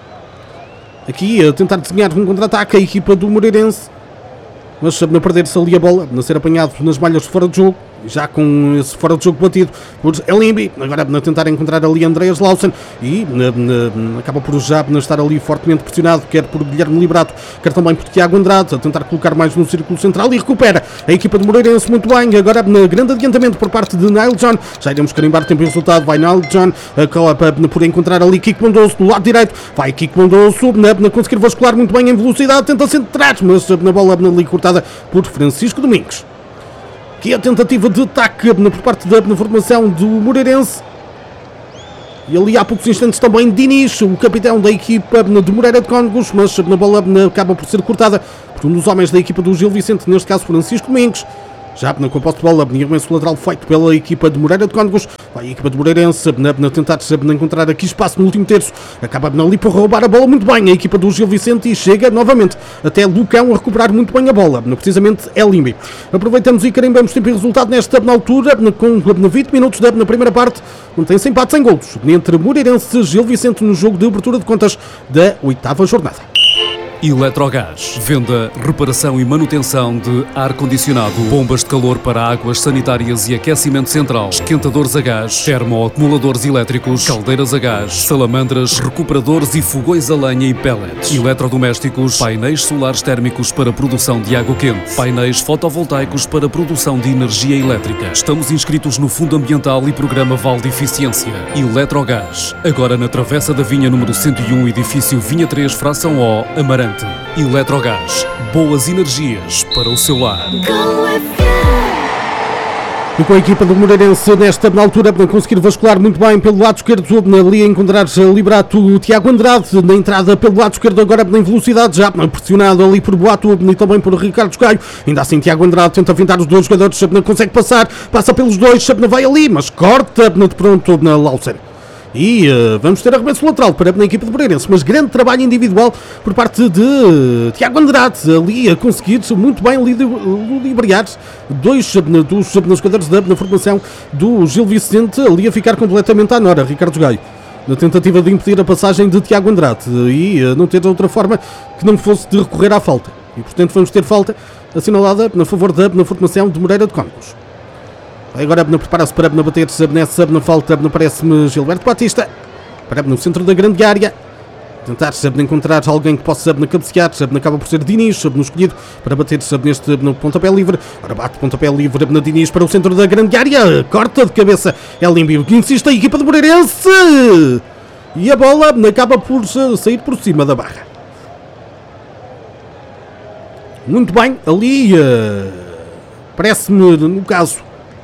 Aqui a tentar desenhar um contra-ataque a equipa do Moreirense, mas a perder-se ali a bola, a ser apanhado nas malhas de fora de jogo. já com esse fora de jogo batido por Elimbi, agora a tentar encontrar ali Andreas Lausen e na, na, acaba por já na estar ali fortemente pressionado, quer por Guilherme Liberato, quer também por Tiago Andrade, a tentar colocar mais no círculo central e recupera a equipa de Moreirense muito bem, agora na grande adiantamento por parte de Nile John, já iremos carimbar tempo e resultado, vai Nile John, acaba por encontrar ali Kiko Mondoso do lado direito, vai Kiko Mondoso, na, na conseguir vascular muito bem em velocidade, tenta centrar, mas na bola ali cortada por Francisco Domingos. Aqui a tentativa de ataque por parte da formação do Moreirense. E ali há poucos instantes também Diniz, o capitão da equipa de Moreira de Cónegos, mas na bola acaba por ser cortada por um dos homens da equipa do Gil Vicente, neste caso Francisco Domingos. Já na composta de bola, e o lateral feito pela equipa de Moreira de Cónegos. Vai a equipa de Moreirense na, na tentar na encontrar aqui espaço no último terço. Acaba ali por roubar a bola muito bem a equipa do Gil Vicente e chega novamente até Lucão a recuperar muito bem a bola. Precisamente é Limbi. Aproveitamos e carimbamos tempo e resultado nesta altura, com vinte minutos na primeira parte. Mantém-se empate sem golos entre Moreirense e Gil Vicente no jogo de abertura de contas da oitava jornada. Eletrogás. Venda, reparação e manutenção de ar-condicionado, bombas de calor para águas sanitárias e aquecimento central, esquentadores a gás, termoacumuladores elétricos, caldeiras a gás, salamandras, recuperadores e fogões a lenha e pellets, eletrodomésticos, painéis solares térmicos para produção de água quente, painéis fotovoltaicos para produção de energia elétrica. Estamos inscritos no Fundo Ambiental e Programa Val de Eficiência. Eletrogás. Agora na Travessa da Vinha número cento e um, edifício Vinha três, fração O, Amarante. Eletrogás, boas energias para o seu lar. E com a equipa do Moreirense nesta altura a conseguir vascular muito bem pelo lado esquerdo, ali a encontrar Liberato o Tiago Andrade, na entrada pelo lado esquerdo agora em velocidade, já pressionado ali por Boato e também por Ricardo Gaio. Ainda assim Tiago Andrade tenta aventar os dois jogadores, não consegue passar, passa pelos dois, não vai ali, mas corta de pronto na Lausen. E uh, vamos ter arremesso lateral para a equipa de Moreirense, mas grande trabalho individual por parte de uh, Tiago Andrade, ali a conseguir muito bem ludibriar dois uh, dos uh, jogadores da, da formação do Gil Vicente, ali a ficar completamente à nora, Ricardo Gaio, na tentativa de impedir a passagem de Tiago Andrade e uh, não ter outra forma que não fosse de recorrer à falta. E portanto vamos ter falta assinalada na favor da na formação de Moreira de Cónegos. Agora prepara-se para bater nessa na falta, parece-me Gilberto Batista, para no centro da grande área, tentar encontrar alguém que possa cabecear, acaba por ser Diniz, no escolhido, para bater neste no pontapé livre, ora bate pontapé livre na Diniz para o centro da grande área, corta de cabeça, é Limbi, que insiste a equipa de Moreirense, e a bola acaba por sair por cima da barra. Muito bem, ali, uh, parece-me, no caso,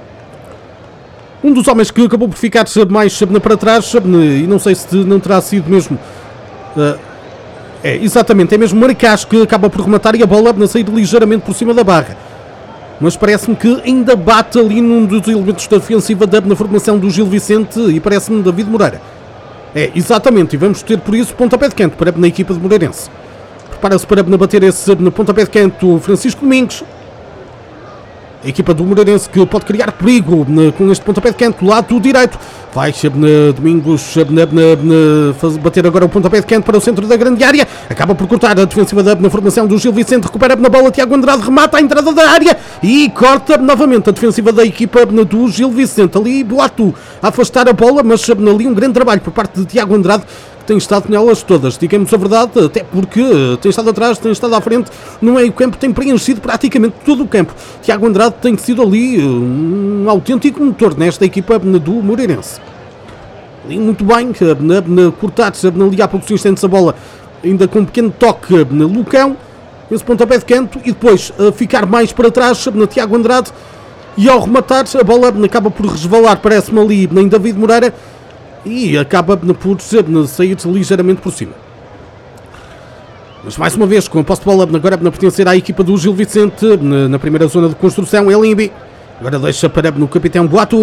um dos homens que acabou por ficar mais para trás, e não sei se não terá sido mesmo, uh, é exatamente, é mesmo Maricás que acaba por rematar e a bola a sair ligeiramente por cima da barra. Mas parece-me que ainda bate ali num dos elementos da ofensiva da na formação do Gil Vicente e parece-me David Moreira. É, exatamente, e vamos ter por isso pontapé de canto para na equipa de Moreirense. Prepara-se para bater esse pontapé de canto Francisco Domingos. A equipa do Moreirense que pode criar perigo né, com este pontapé de canto, lado direito. Vai né, Domingos né, né, faz, bater agora o pontapé de canto para o centro da grande área. Acaba por cortar a defensiva da na formação do Gil Vicente. Recupera na bola Tiago Andrade, remata a entrada da área e corta novamente a defensiva da equipa né, do Gil Vicente. Ali Boato a afastar a bola, mas ali um grande trabalho por parte de Tiago Andrade, tem estado nelas todas, digamos a verdade, até porque tem estado atrás, tem estado à frente, no meio campo, tem preenchido praticamente todo o campo. Tiago Andrade tem sido ali um autêntico motor nesta equipa do Moreirense. Ali muito bem, na, na cortar ali há poucos instantes a bola, ainda com um pequeno toque no Lucão, esse pontapé de canto, e depois a ficar mais para trás na Tiago Andrade, e ao rematar a bola acaba por resvalar, parece-me ali em David Moreira, e acaba por sair ligeiramente por cima. Mas mais uma vez, com a posse de bola agora a pertencer à equipa do Gil Vicente, na primeira zona de construção, é Limbi. Agora deixa para no capitão Boato.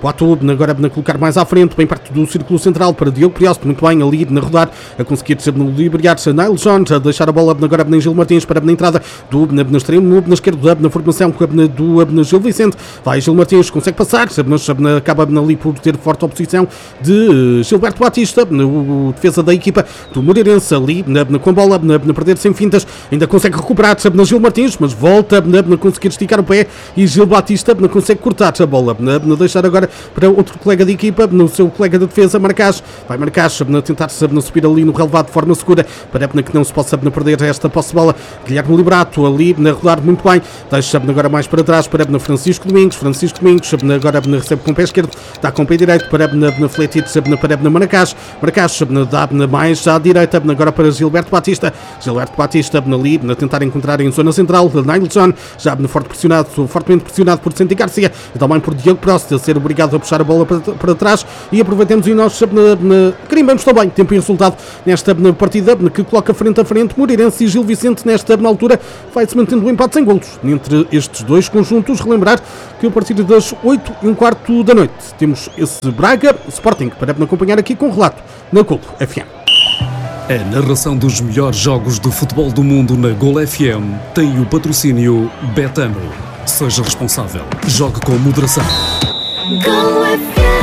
Poitou agora a colocar mais à frente, bem perto do círculo central para Diogo Prioste, muito bem ali na rodar, a conseguir liberar-se Nile Jones, a deixar a bola agora na Gil Martins para na entrada do na extremo, na esquerda, na formação do Gil Vicente. Vai Gil Martins, consegue passar, mas acaba ali por ter forte oposição de Gilberto Batista, o defesa da equipa do Moreirense, ali com a bola, a perder sem fintas, ainda consegue recuperar na Gil Martins, mas volta a conseguir esticar o pé e Gil Batista consegue cortar a bola, a deixar agora para outro colega de equipa, no seu colega de defesa, Marcás. Vai Marcás a tentar-se a subir ali no relevado de forma segura, para que não se possa perder esta posse de bola. Guilherme Liberato ali a rodar muito bem, deixa agora mais para trás para Francisco Domingos. Francisco Domingos agora recebe com o pé esquerdo, dá com o pé direito para Fletir, para Marcás. Marcás dá mais à direita, agora para Gilberto Batista. Gilberto Batista ali a tentar encontrar em zona central Nile John, já forte pressionado, fortemente pressionado por Santi Garcia, e também por Diogo Prost, a ser obrigado a puxar a bola para, para trás, e aproveitemos e nós carimbamos também tempo e resultado nesta partida que coloca frente a frente Moreirense e Gil Vicente. Nesta altura vai-se mantendo o empate sem golos entre estes dois conjuntos. Relembrar que a partir das oito e um quarto da noite temos esse Braga Sporting para acompanhar aqui com relato na Golo F M. A narração dos melhores jogos de futebol do mundo na Golo F M tem o patrocínio Betano. Seja responsável. Jogue com moderação. Golo F M.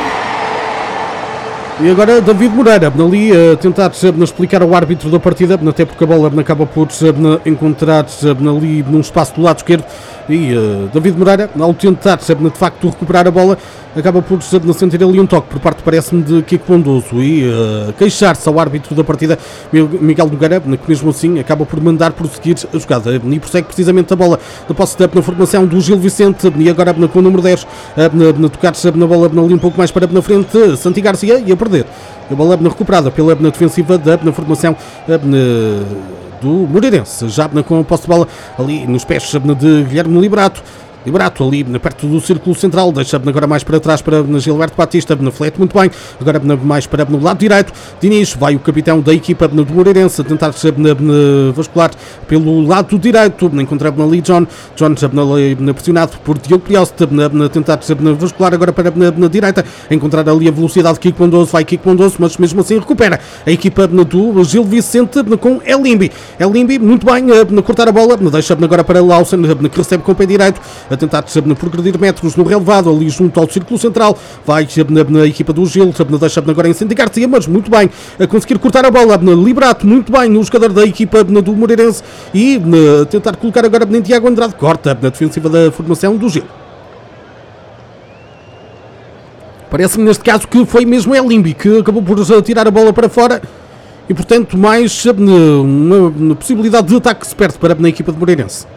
E agora David Moreira, ali a tentar explicar ao árbitro da partida, até porque a bola acaba por encontrar ali num espaço do lado esquerdo, e uh, David Moreira, ao tentar de facto recuperar a bola, acaba por sentir ali um toque por parte, parece-me, de Kiko Bondoso, e uh, queixar-se ao árbitro da partida, Miguel Nogueira, que mesmo assim acaba por mandar prosseguir a jogada, e prossegue precisamente a bola da posse na formação do Gil Vicente, e agora com o número dez a tocar-se na bola ali um pouco mais para na frente, Santi Garcia, e a perder a bola recuperada pela defensiva da formação do Moreirense, já com a posse de bola ali nos pés de Guilherme Liberato. Liberato ali perto do círculo central, deixa agora mais para trás para Gilberto Batista, flete muito bem, agora mais para no lado direito, Diniz, vai o capitão da equipa do Moreirense a tentar vascular pelo lado direito, encontrava ali John, John pressionado por Diogo Prioste, a tentar vascular agora para na direita, encontrar ali a velocidade de Kiko Bondoso, vai Kiko Bondoso, mas mesmo assim recupera a equipa do Gil Vicente com Elimbi, Elimbi muito bem a cortar a bola, deixa agora para Lawson, que recebe com o pé direito, a tentar progredir metros no relevado ali junto ao círculo central, vai na, na equipa do Gil, deixa agora em Santi Garcia, mas muito bem a conseguir cortar a bola, Liberato muito bem no jogador da equipa do Moreirense, e a tentar colocar agora em Tiago Andrade, corta na defensiva da formação do Gil. Parece-me neste caso que foi mesmo Elimbi que acabou por tirar a bola para fora, e portanto mais uma, uma possibilidade de ataque que se perde para a equipa de Moreirense.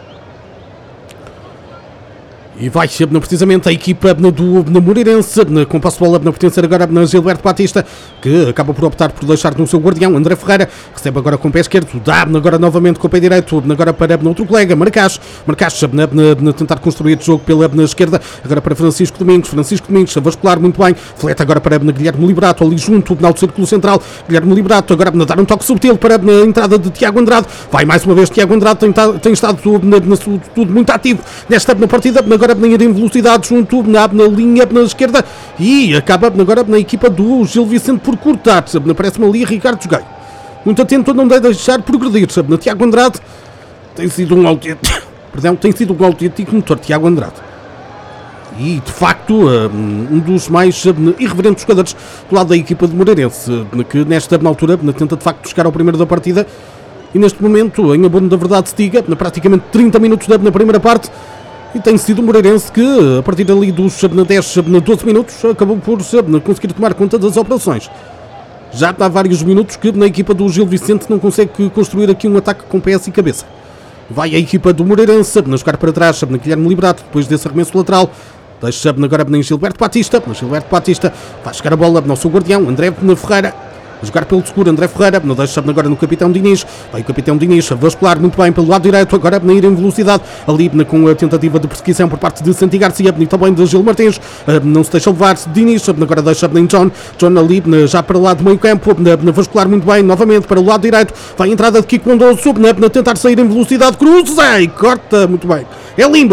E vai precisamente a equipa do Moreirense, com passo de bola a pertencer agora a Gilberto Batista, que acaba por optar por deixar no seu guardião, André Ferreira, recebe agora com o pé esquerdo, dá agora novamente com o pé direito, agora para outro colega, Marcás, Marcás a tentar construir o jogo pela esquerda, agora para Francisco Domingos, Francisco Domingos a vascular muito bem, fleta agora para Guilherme Liberato, ali junto ao círculo central, Guilherme Liberato agora a dar um toque subtil para a entrada de Tiago Andrade, vai mais uma vez Tiago Andrade, tem, tem estado na, na, tudo muito ativo nesta na partida, agora agora em velocidade junto na, na linha na esquerda, e acaba agora na equipa do Gil Vicente por cortar, parece-me ali Ricardo Gaio, muito atento a não deixar progredir, na Tiago Andrade tem sido um autêntico perdão, tem sido um autêntico motor Tiago Andrade, e de facto um dos mais irreverentes jogadores do lado da equipa de Moreirense, que nesta altura tenta de facto chegar ao primeiro da partida, e neste momento, em abono da verdade se diga, na praticamente trinta minutos na primeira parte, e tem sido o Moreirense que, a partir ali dos dez, doze minutos, acabou por conseguir tomar conta das operações. Já há vários minutos que na equipa do Gil Vicente não consegue construir aqui um ataque com pés e cabeça. Vai a equipa do Moreirense a jogar para trás, na Guilherme Liberato, depois desse arremesso lateral. Deixa agora em Gilberto Batista, na Gilberto Batista vai chegar a bola no seu guardião, André Ferreira. A jogar pelo seguro, André Ferreira, não deixa agora no capitão Diniz, vai o capitão Diniz a vascular muito bem pelo lado direito, agora a ir em velocidade, ali com a tentativa de perseguição por parte de Santi Garcia, e também de Gil Martins, não se deixa levar Diniz, agora deixa em John, John ali já para o lado do meio campo, a vascular muito bem, novamente para o lado direito, vai a entrada de Kiko Bondoso, a tentar sair em velocidade, cruza e corta muito bem, Elimbi.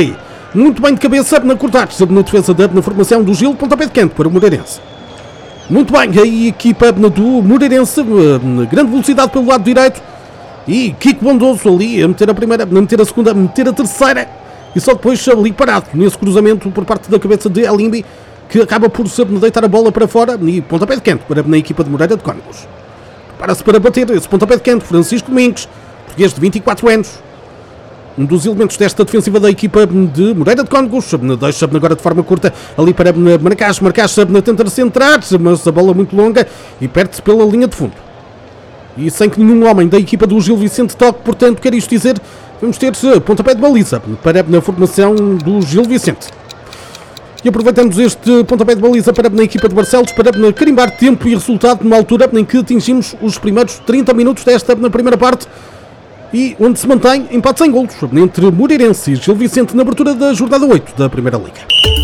Muito bem de cabeça, na cortar, na defesa da na formação do Gil, pontapé de canto para o Moreirense. Muito bem, a equipa do Moreirense, grande velocidade pelo lado direito. E Kiko Bondoso ali a meter a primeira, a meter a segunda, a meter a terceira. E só depois ali parado, nesse cruzamento por parte da cabeça de Elimbi, que acaba por se deitar a bola para fora. E pontapé de canto para a equipa de Moreira de Cónegos. Prepara-se para bater esse pontapé de canto, Francisco Domingos, português de vinte e quatro anos. Um dos elementos desta defensiva da equipa de Moreira de Cónegos. Deixa agora de forma curta ali para Marcás. Marcás tenta centrar, mas a bola muito longa e perde-se pela linha de fundo. E sem que nenhum homem da equipa do Gil Vicente toque, portanto, quer isto dizer, vamos ter pontapé de baliza para a formação do Gil Vicente. E aproveitamos este pontapé de baliza para a equipa de Barcelos para carimbar tempo e resultado numa altura em que atingimos os primeiros trinta minutos desta na primeira parte. E onde se mantém empate sem golos entre Moreirense e Gil Vicente na abertura da jornada oito da Primeira Liga.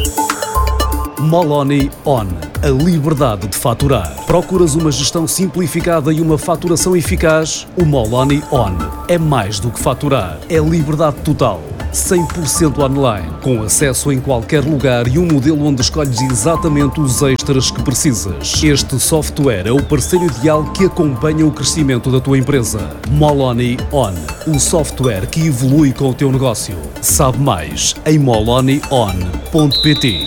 Moloni On. A liberdade de faturar. Procuras uma gestão simplificada e uma faturação eficaz? O Moloni On é mais do que faturar. É liberdade total. cem por cento online, com acesso em qualquer lugar e um modelo onde escolhes exatamente os extras que precisas. Este software é o parceiro ideal que acompanha o crescimento da tua empresa. Moloni On, o software que evolui com o teu negócio. Sabe mais em moloni on ponto pt.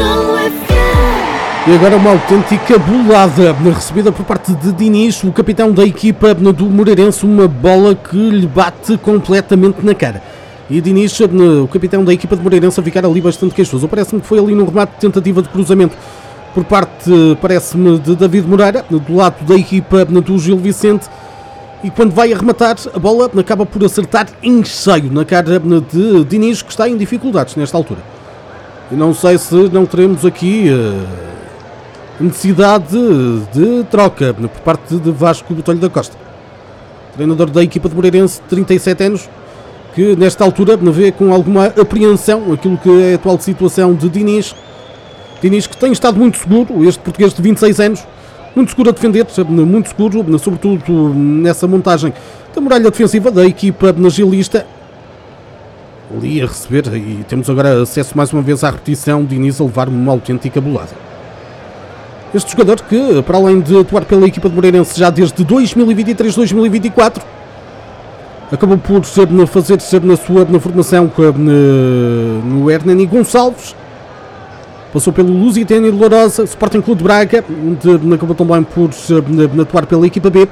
E agora uma autêntica bolada recebida por parte de Diniz, o capitão da equipa do Moreirense, uma bola que lhe bate completamente na cara. E Diniz, o capitão da equipa de Moreirense, a ficar ali bastante queixoso. Parece-me que foi ali no remate de tentativa de cruzamento por parte, parece-me, de David Moreira, do lado da equipa do Gil Vicente. E quando vai arrematar, a bola acaba por acertar em cheio na cara de Diniz, que está em dificuldades nesta altura. E não sei se não teremos aqui uh, necessidade de, de troca por parte de Vasco Botelho da Costa, treinador da equipa de Moreirense, trinta e sete anos, que nesta altura vê com alguma apreensão aquilo que é a atual situação de Diniz. Diniz, que tem estado muito seguro, este português de vinte e seis anos, muito seguro a defender, muito seguro, sobretudo nessa montagem da muralha defensiva da equipa gilista. Ali a receber, e temos agora acesso mais uma vez à repetição, Diniz a levar uma autêntica bolada. Este jogador que, para além de atuar pela equipa de Moreirense já desde dois mil e vinte e três, dois mil e vinte e quatro, acabou por fazer na sua na formação no Hernani Gonçalves, passou pelo Lusitânia de Lourosa, Sporting Clube de Braga, onde acabou também por atuar pela equipa B,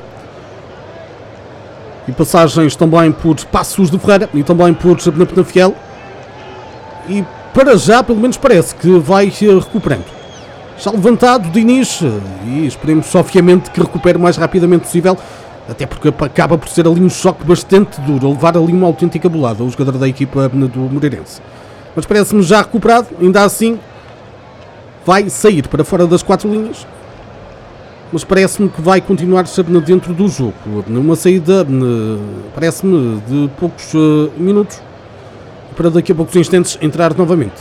e passagens também por Passos de Ferreira e também por na Penafiel. E para já, pelo menos parece que vai recuperando. Já levantado Diniz, e esperemos obviamente que recupere o mais rapidamente possível, até porque acaba por ser ali um choque bastante duro, a levar ali uma autêntica bolada o jogador da equipa do Moreirense. Mas parece-me já recuperado, ainda assim vai sair para fora das quatro linhas, mas parece-me que vai continuar dentro do jogo. Numa saída, parece-me, de poucos minutos, para daqui a poucos instantes entrar novamente.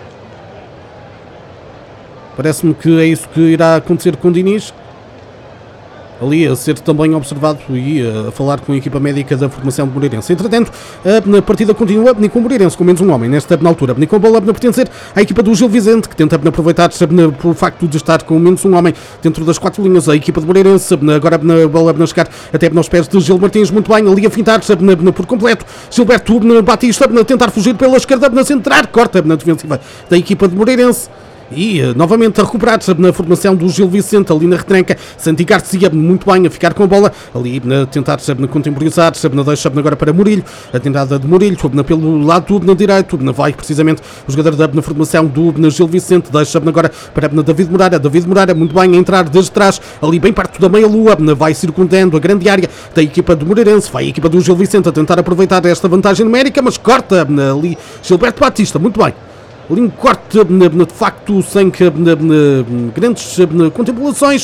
Parece-me que é isso que irá acontecer com Diniz, ali a ser também observado e a falar com a equipa médica da formação de Moreirense. Entretanto, a partida continua com o Moreirense com menos um homem nesta altura, com a bola a pertencer à equipa do Gil Vicente, que tenta aproveitar por facto de estar com menos um homem dentro das quatro linhas. A equipa de Moreirense agora a bola a chegar até nos pés de Gil Martins, muito bem, ali a fintar por completo Gilberto Batista a tentar fugir pela esquerda, a centrar, corta na defensiva da equipa de Moreirense. E novamente a recuperar na formação do Gil Vicente, ali na retranca. Santi Garcia muito bem a ficar com a bola, ali a tentar contemporizar, deixa agora para Murilho, a tentada de Murilho pelo lado na direito, vai precisamente o jogador da formação do Gil Vicente, deixa agora para David Moreira, David Moreira muito bem a entrar desde trás, ali bem perto da meia-lua, vai circundando a grande área da equipa do Moreirense, vai a equipa do Gil Vicente a tentar aproveitar esta vantagem numérica, mas corta ali Gilberto Batista, muito bem. Ali um corte, de facto, sem que, grandes contemplações,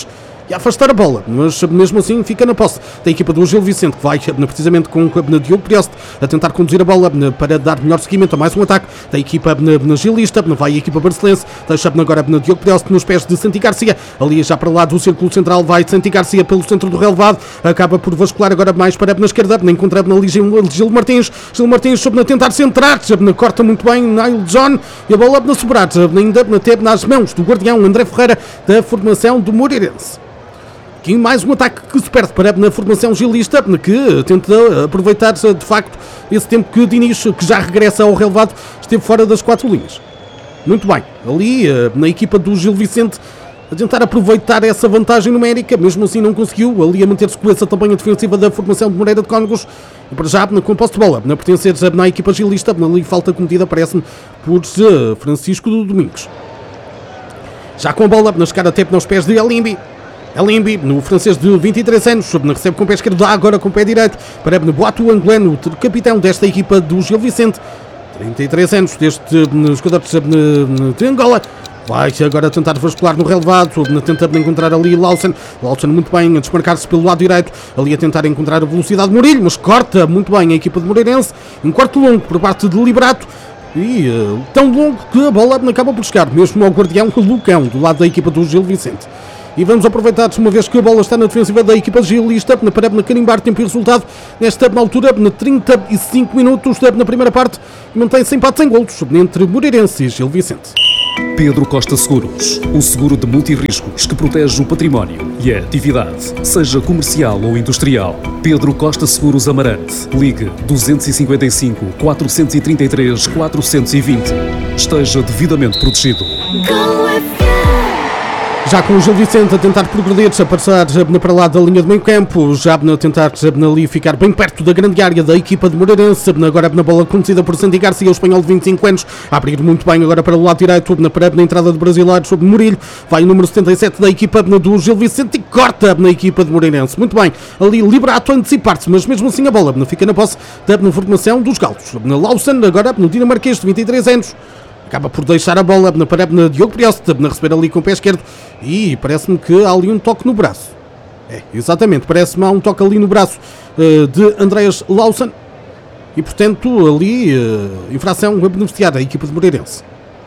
e afastar a bola, mas mesmo assim fica na posse da equipa do Gil Vicente, que vai precisamente com o Diogo Prioste a tentar conduzir a bola para dar melhor seguimento a mais um ataque da equipa gilista. Vai a equipa barcelense, deixa agora Diogo Prioste nos pés de Santi Garcia, ali já para lá do círculo central vai Santi Garcia pelo centro do relevado, acaba por vascular agora mais para na esquerda, encontra na Gil Martins, Gil Martins soube tentar centrar, corta muito bem Nile John e a bola na sobrar, ainda teve nas mãos do guardião André Ferreira da formação do Moreirense. Aqui mais um ataque que se perde para na formação gilista, que tenta aproveitar de facto esse tempo que Diniz, que já regressa ao relevado, esteve fora das quatro linhas. Muito bem, ali na equipa do Gil Vicente a tentar aproveitar essa vantagem numérica, mesmo assim não conseguiu, ali a manter-se com essa também a defensiva da formação de Moreira de Cónegos, e para já com posse de bola, na pertencer na equipa gilista, ali falta cometida parece-me por Francisco do Domingos. Já com a bola, na chegada até nos pés de Elimbi, Elimbi, no francês de vinte e três anos, recebe com o pé esquerdo, agora com o pé direito, para Boato Angolano, capitão desta equipa do Gil Vicente, trinta e três anos, deste jogador de Angola, vai agora tentar vascular no relevado, tentando encontrar ali Lawson, Lawson muito bem a desmarcar-se pelo lado direito, ali a tentar encontrar a velocidade de Murilho, mas corta muito bem a equipa de Moreirense, um quarto longo por parte de Liberato, e uh, tão longo que a bola acaba por chegar mesmo ao guardião Lucão, do lado da equipa do Gil Vicente. E vamos aproveitar, uma vez que a bola está na defensiva da equipa gilista, para carimbar tempo e resultado, nesta altura, na trinta e cinco minutos na primeira parte, mantém-se empate sem golos entre Moreirense e Gil Vicente. Pedro Costa Seguros, o seguro de multirriscos que protege o património e a atividade, seja comercial ou industrial. Pedro Costa Seguros Amarante. Ligue dois cinco cinco, quatro três três, quatro dois zero. Esteja devidamente protegido. Já com o Gil Vicente a tentar progredir, a passar para lá da linha de meio campo, já a tentar ali ficar bem perto da grande área da equipa de Moreirense, agora na bola conduzida por Santi Garcia, o espanhol de vinte e cinco anos, a abrir muito bem agora para o lado direito, na parede na entrada de brasileiro sobre Murilho, vai o número setenta e sete da equipa do Gil Vicente e corta na equipa de Moreirense, muito bem, ali Liberato a antecipar-se, mas mesmo assim a bola fica na posse da formação dos galos, na Lawson, agora no dinamarquês de vinte e três anos, acaba por deixar a bola na parede na Diogo Prioste, na receber ali com o pé esquerdo, e parece-me que há ali um toque no braço. É, exatamente, parece-me há um toque ali no braço uh, de Andreas Lawson, e portanto ali uh, infração a beneficiar a equipa de Moreirense.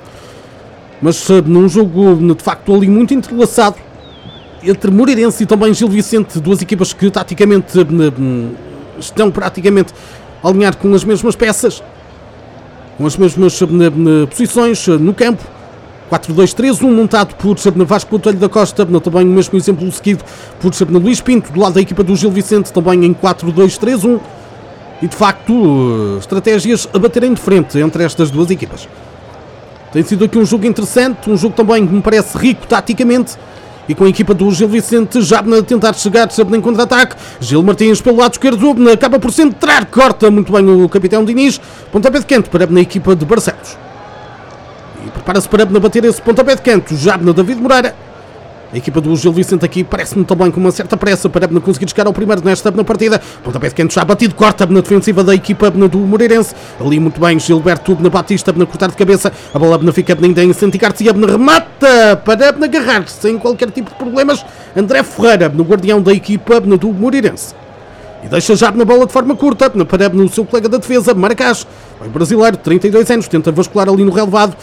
Mas uh, num jogo de facto ali muito entrelaçado, entre Moreirense e também Gil Vicente, duas equipas que taticamente uh, estão praticamente a alinhar com as mesmas peças, com as mesmas uh, posições uh, no campo. quatro dois três um montado por Vasco Botelho da Costa, também o mesmo exemplo seguido por Luís Pinto, do lado da equipa do Gil Vicente, também em quatro dois três um, e de facto uh, estratégias a baterem de frente entre estas duas equipas. Tem sido aqui um jogo interessante, um jogo também que me parece rico taticamente, e com a equipa do Gil Vicente já a tentar chegar em contra-ataque. Gil Martins pelo lado esquerdo, acaba por centrar, corta muito bem o capitão Diniz, pontapé de canto para a equipa de Barcelos. E prepara-se para bater esse pontapé de canto, já na David Moreira. A equipa do Gil Vicente aqui parece-me também com uma certa pressa para conseguir chegar ao primeiro nesta na partida. Pontapé de canto já batido, corta na defensiva da equipa do Moreirense. Ali muito bem, Gilberto na Batista, na cortar de cabeça. A bola fica ainda em Santi Garcia, remata para agarrar sem qualquer tipo de problemas. André Ferreira, no guardião da equipa do Moreirense. E deixa já na bola de forma curta, para no seu colega da defesa, Maracás. O brasileiro, trinta e dois anos, tenta vascular ali no relevado.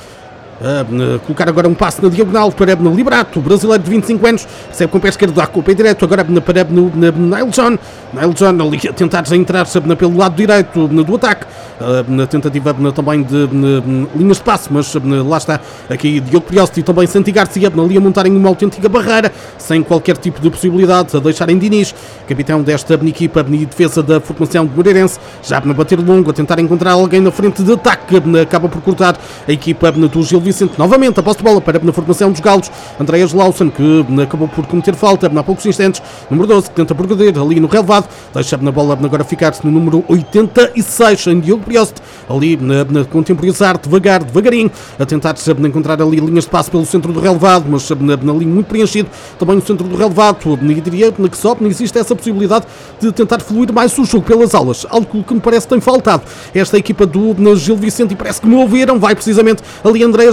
Uh, colocar agora um passo na diagonal para no Liberato, brasileiro de vinte e cinco anos, recebe com o pé esquerdo, com o pé direito, agora na parede no, na, Nile John, Nile John ali a tentar entrar na, pelo lado direito na, do ataque, uh, na tentativa na, também de na, linhas de passe, mas na, lá está aqui Diogo Prioste e também Santi Garcia ali a montarem uma autêntica barreira, sem qualquer tipo de possibilidade, a deixarem Diniz, capitão desta equipa de defesa da formação de Moreirense, já a bater longo, a tentar encontrar alguém na frente de ataque, acaba por cortar a equipa do Gil Vicente, novamente a posse de bola para na formação dos galos, Andreas Lawson, que acabou por cometer falta há poucos instantes, número doze, que tenta progredir ali no relevado, deixa na bola agora ficar-se no número oitenta e seis, em Diogo Prioste, ali na, na contemporizar, devagar, devagarinho, a tentar encontrar ali linhas de passe pelo centro do relevado, mas na, na linha muito preenchido, também no centro do relevado, e diria que só existe essa possibilidade de tentar fluir mais o jogo pelas alas, algo que me parece que tem faltado esta equipa do Gil Vicente, e parece que me ouviram, vai precisamente ali Andreas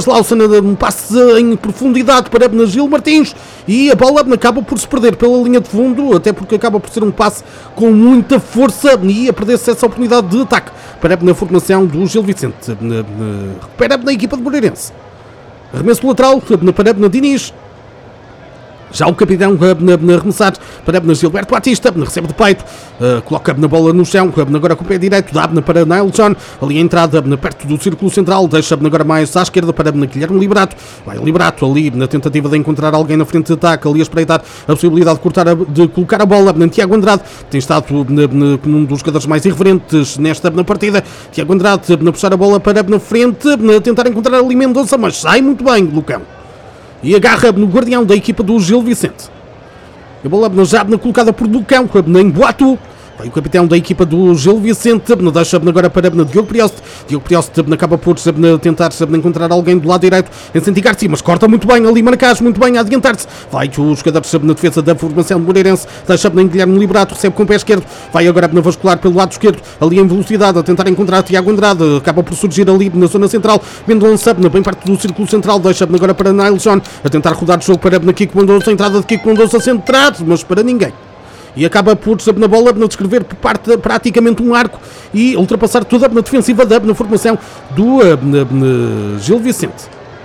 Lawson, um passe em profundidade para Gil Martins e a bola acaba por se perder pela linha de fundo, até porque acaba por ser um passe com muita força e a perder-se essa oportunidade de ataque para na formação do Gil Vicente. Recupera na equipa de Moreirense. Arremesso lateral para Diniz. Já o capitão a arremessar para Gilberto Batista, recebe de peito, uh, coloca na bola no chão, agora com o pé direito, dá para Nile John, ali a entrada perto do círculo central, deixa agora mais à esquerda para Guilherme Liberato, vai Liberato ali na tentativa de encontrar alguém na frente de ataque, ali a espreitar a possibilidade de, cortar a, de colocar a bola na Tiago Andrade, tem estado como um dos jogadores mais irreverentes nesta na partida. Tiago Andrade a puxar a bola para na frente, a tentar encontrar ali Mendonça, mas sai muito bem, Lucão. E agarra no guardião da equipa do Gil Vicente. A bola já colocada por Lucão, em Boatu. Vai o capitão da equipa do Gil Vicente, deixa agora para Diogo Prioste. Diogo Prioste acaba por tentar encontrar alguém do lado direito em Santi Garcia, mas corta muito bem ali Marcás, muito bem a adiantar-se. Vai os jogadores na defesa da formação de Moreirense, deixa em Guilherme Liberato, recebe com o pé esquerdo, vai agora na vascular pelo lado esquerdo, ali em velocidade, a tentar encontrar Tiago Andrade, acaba por surgir ali na zona central. Mendonça, bem perto do círculo central, deixa agora para Nile John, a tentar rodar o jogo para Kiko Mendonça, a entrada de Kiko Mendonça centrado, mas para ninguém. E acaba por, na bola, na descrever por parte praticamente um arco e ultrapassar toda na defensiva da na formação do uh, na, na Gil Vicente.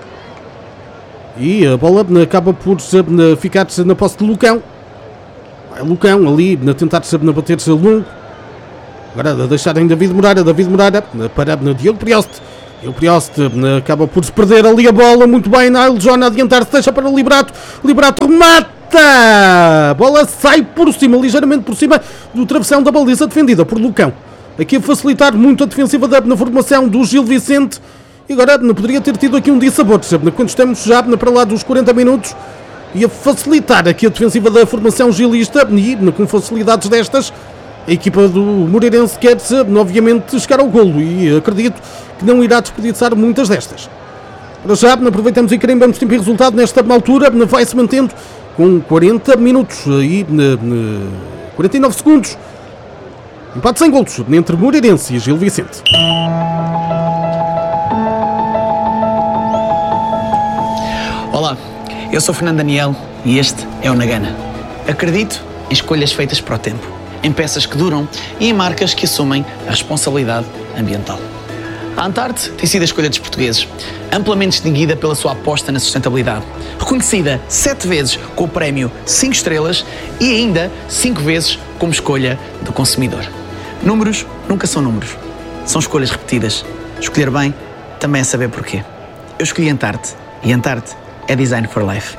E a bola na, acaba por na, ficar na posse de Lucão. Vai Lucão ali, na tentar na, bater-se longo. Agora a deixar em David Moreira, David Moreira para na, Diogo Prioste. Diogo Prioste na, acaba por se perder ali a bola, muito bem, Nile John a adiantar-se, deixa para o Liberato. Liberato remata! A bola sai por cima, ligeiramente por cima do travessão da baliza defendida por Lucão. Aqui a facilitar muito a defensiva da, na formação do Gil Vicente. E agora não poderia ter tido aqui um dissabor, quando estamos já para lá dos quarenta minutos. E a facilitar aqui a defensiva da formação gilista. E com facilidades destas, a equipa do Moreirense quer obviamente chegar ao golo. E acredito que não irá desperdiçar muitas destas. Para já, aproveitamos e carimbamos tempo e resultado nesta altura. Vai-se mantendo com quarenta minutos e quarenta e nove segundos. Empate sem golos entre Moreirense e Gil Vicente. Olá, eu sou Fernando Daniel e este é o Nagana. Acredito em escolhas feitas para o tempo, em peças que duram e em marcas que assumem a responsabilidade ambiental. A Antarte tem sido a escolha dos portugueses, amplamente distinguida pela sua aposta na sustentabilidade, reconhecida sete vezes com o prémio cinco estrelas e ainda cinco vezes como escolha do consumidor. Números nunca são números, são escolhas repetidas. Escolher bem também é saber porquê. Eu escolhi Antarte e Antarte é Design for Life.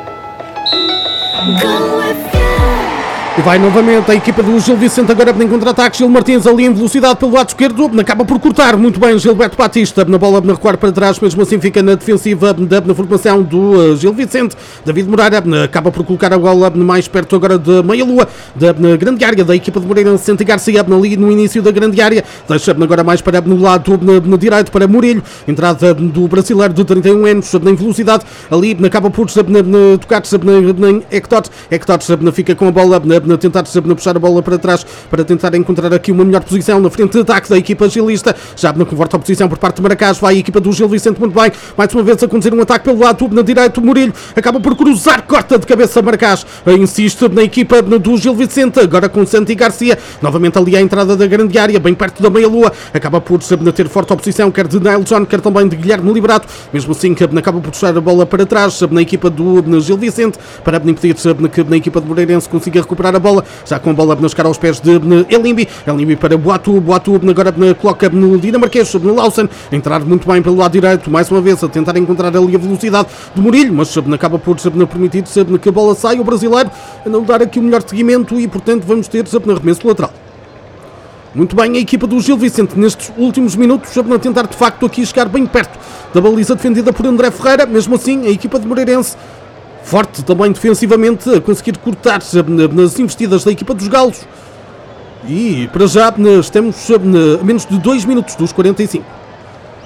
Go with you. E vai novamente a equipa do Gil Vicente agora em contra-ataque. Gil Martins ali em velocidade pelo lado esquerdo, acaba por cortar muito bem Gilberto Batista na bola na recuar para trás, mesmo assim fica na defensiva da na formação do uh, Gil Vicente. David Moreira acaba por colocar a bola mais perto agora da meia-lua da na grande área da equipa de Moreirense. Santi Garcia ali no início da grande área, deixa agora mais para no lado na, na direito para Murilho, entrada do brasileiro de trinta e um anos em velocidade, ali acaba por tocar-se em Hector. Hector fica com a bola na a tentar puxar a bola para trás para tentar encontrar aqui uma melhor posição na frente de ataque da equipa gilista. Já na conforta a posição por parte de Maracás, vai a equipa do Gil Vicente muito bem, mais uma vez a conduzir um ataque pelo lado na direita. Murilho acaba por cruzar, corta de cabeça Maracás, insiste na equipa do Gil Vicente, agora com Santi Garcia, novamente ali à entrada da grande área, bem perto da meia-lua, acaba por ter forte oposição, quer de Nile John, quer também de Guilherme Liberato, mesmo assim acaba por puxar a bola para trás na equipa do Gil Vicente, para impedir que na equipa de Moreirense consiga recuperar a bola, já com a bola a chegar aos pés de Elimbi, Elimbi para Boatu, Boatu agora coloca no dinamarquês, no Lawson, entrar muito bem pelo lado direito, mais uma vez a tentar encontrar ali a velocidade de Murilho, mas acaba por permitir que a bola saia, o brasileiro a não dar aqui o melhor seguimento e portanto vamos ter no arremesso lateral. Muito bem a equipa do Gil Vicente nestes últimos minutos a tentar de facto aqui chegar bem perto da baliza defendida por André Ferreira, mesmo assim a equipa de Moreirense forte também defensivamente, a conseguir cortar-se nas investidas da equipa dos Galos. E para já estamos a menos de dois minutos dos quarenta e cinco.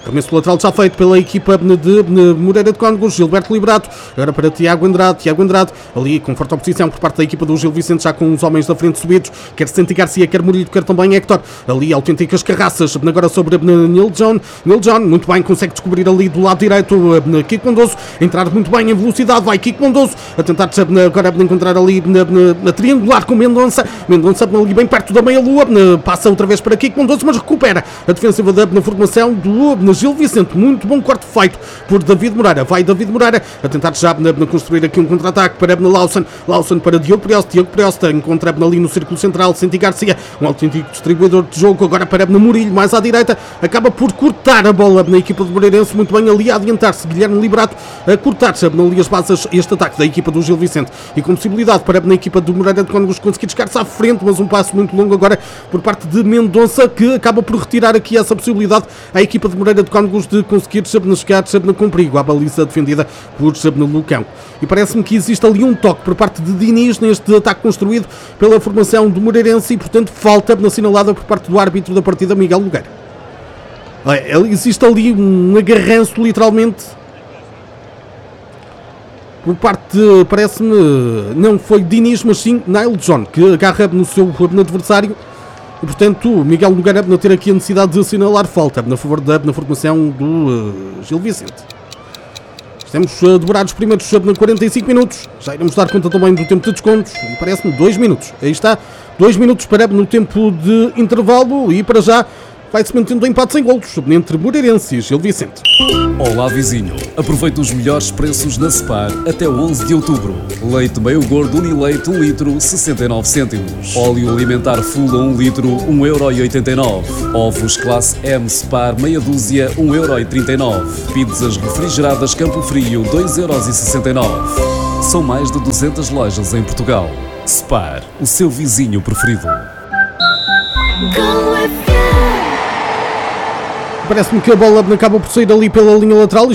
Arremesso lateral já feito pela equipa de Moreira de Cónegos. Gilberto Liberato, agora para Tiago Andrade. Tiago Andrade, ali com forte oposição por parte da equipa do Gil Vicente, já com os homens da frente subidos. Quer Santi Garcia, quer Murilho, quer também Héctor. Ali autênticas carraças, agora sobre Neil John. Neil John, muito bem, consegue descobrir ali do lado direito Kiko Mondoso. Entrar muito bem em velocidade, vai Kiko Mondoso a tentar agora encontrar ali na, na, na triangular com Mendonça. Mendonça ali bem perto da meia-lua, passa outra vez para Kiko Mondoso, mas recupera a defensiva da na formação do Gil Vicente. Muito bom corte feito por David Moreira. Vai David Moreira a tentar já na, na construir aqui um contra-ataque para Ebna Lawson. Lawson para Diogo Priosta. Diogo Priosta encontra Ebna ali no círculo central. Santi Garcia, um autêntico distribuidor de jogo. Agora para Ebna Murilho, mais à direita. Acaba por cortar a bola na equipa do Moreirense. Muito bem ali a adiantar-se. Guilherme Liberato a cortar-se ali as bases. Este ataque da equipa do Gil Vicente. E com possibilidade para Ebna equipa do Moreira de Cónegos conseguir chegar-se à frente, mas um passo muito longo agora por parte de Mendonça, que acaba por retirar aqui essa possibilidade à equipa de Moreira de Cónegos de conseguir chegar com perigo à baliza defendida por Lucão. E parece-me que existe ali um toque por parte de Diniz neste ataque construído pela formação do Moreirense e, portanto, falta assinalada por parte do árbitro da partida, Miguel Nogueira. Existe ali um agarranço, literalmente, por parte, parece-me, não foi Diniz, mas sim Neil John, que agarra no seu no adversário. E, portanto, Miguel Nogueira não ter aqui a necessidade de assinalar falta na favor da na formação do uh, Gil Vicente. Estamos uh, demorados primeiros uh, quarenta e cinco minutos. Já iremos dar conta também do tempo de descontos. E parece-me dois minutos. Aí está, dois minutos para no tempo de intervalo. E para já vai-se mantendo o empate sem golos entre Moreirense e Gil Vicente. Olá vizinho, aproveite os melhores preços na Spar até onze de outubro. Leite meio gordo Unileite um litro, sessenta e nove cêntimos. Óleo alimentar full a um litro, um euro e oitenta e nove. Ovos classe M Spar meia dúzia, um euro e trinta e nove. Pizzas refrigeradas Campo Frio, dois euros e sessenta e nove. São mais de duzentas lojas em Portugal. Spar, o seu vizinho preferido. Parece-me que a bola acaba por sair ali pela linha lateral.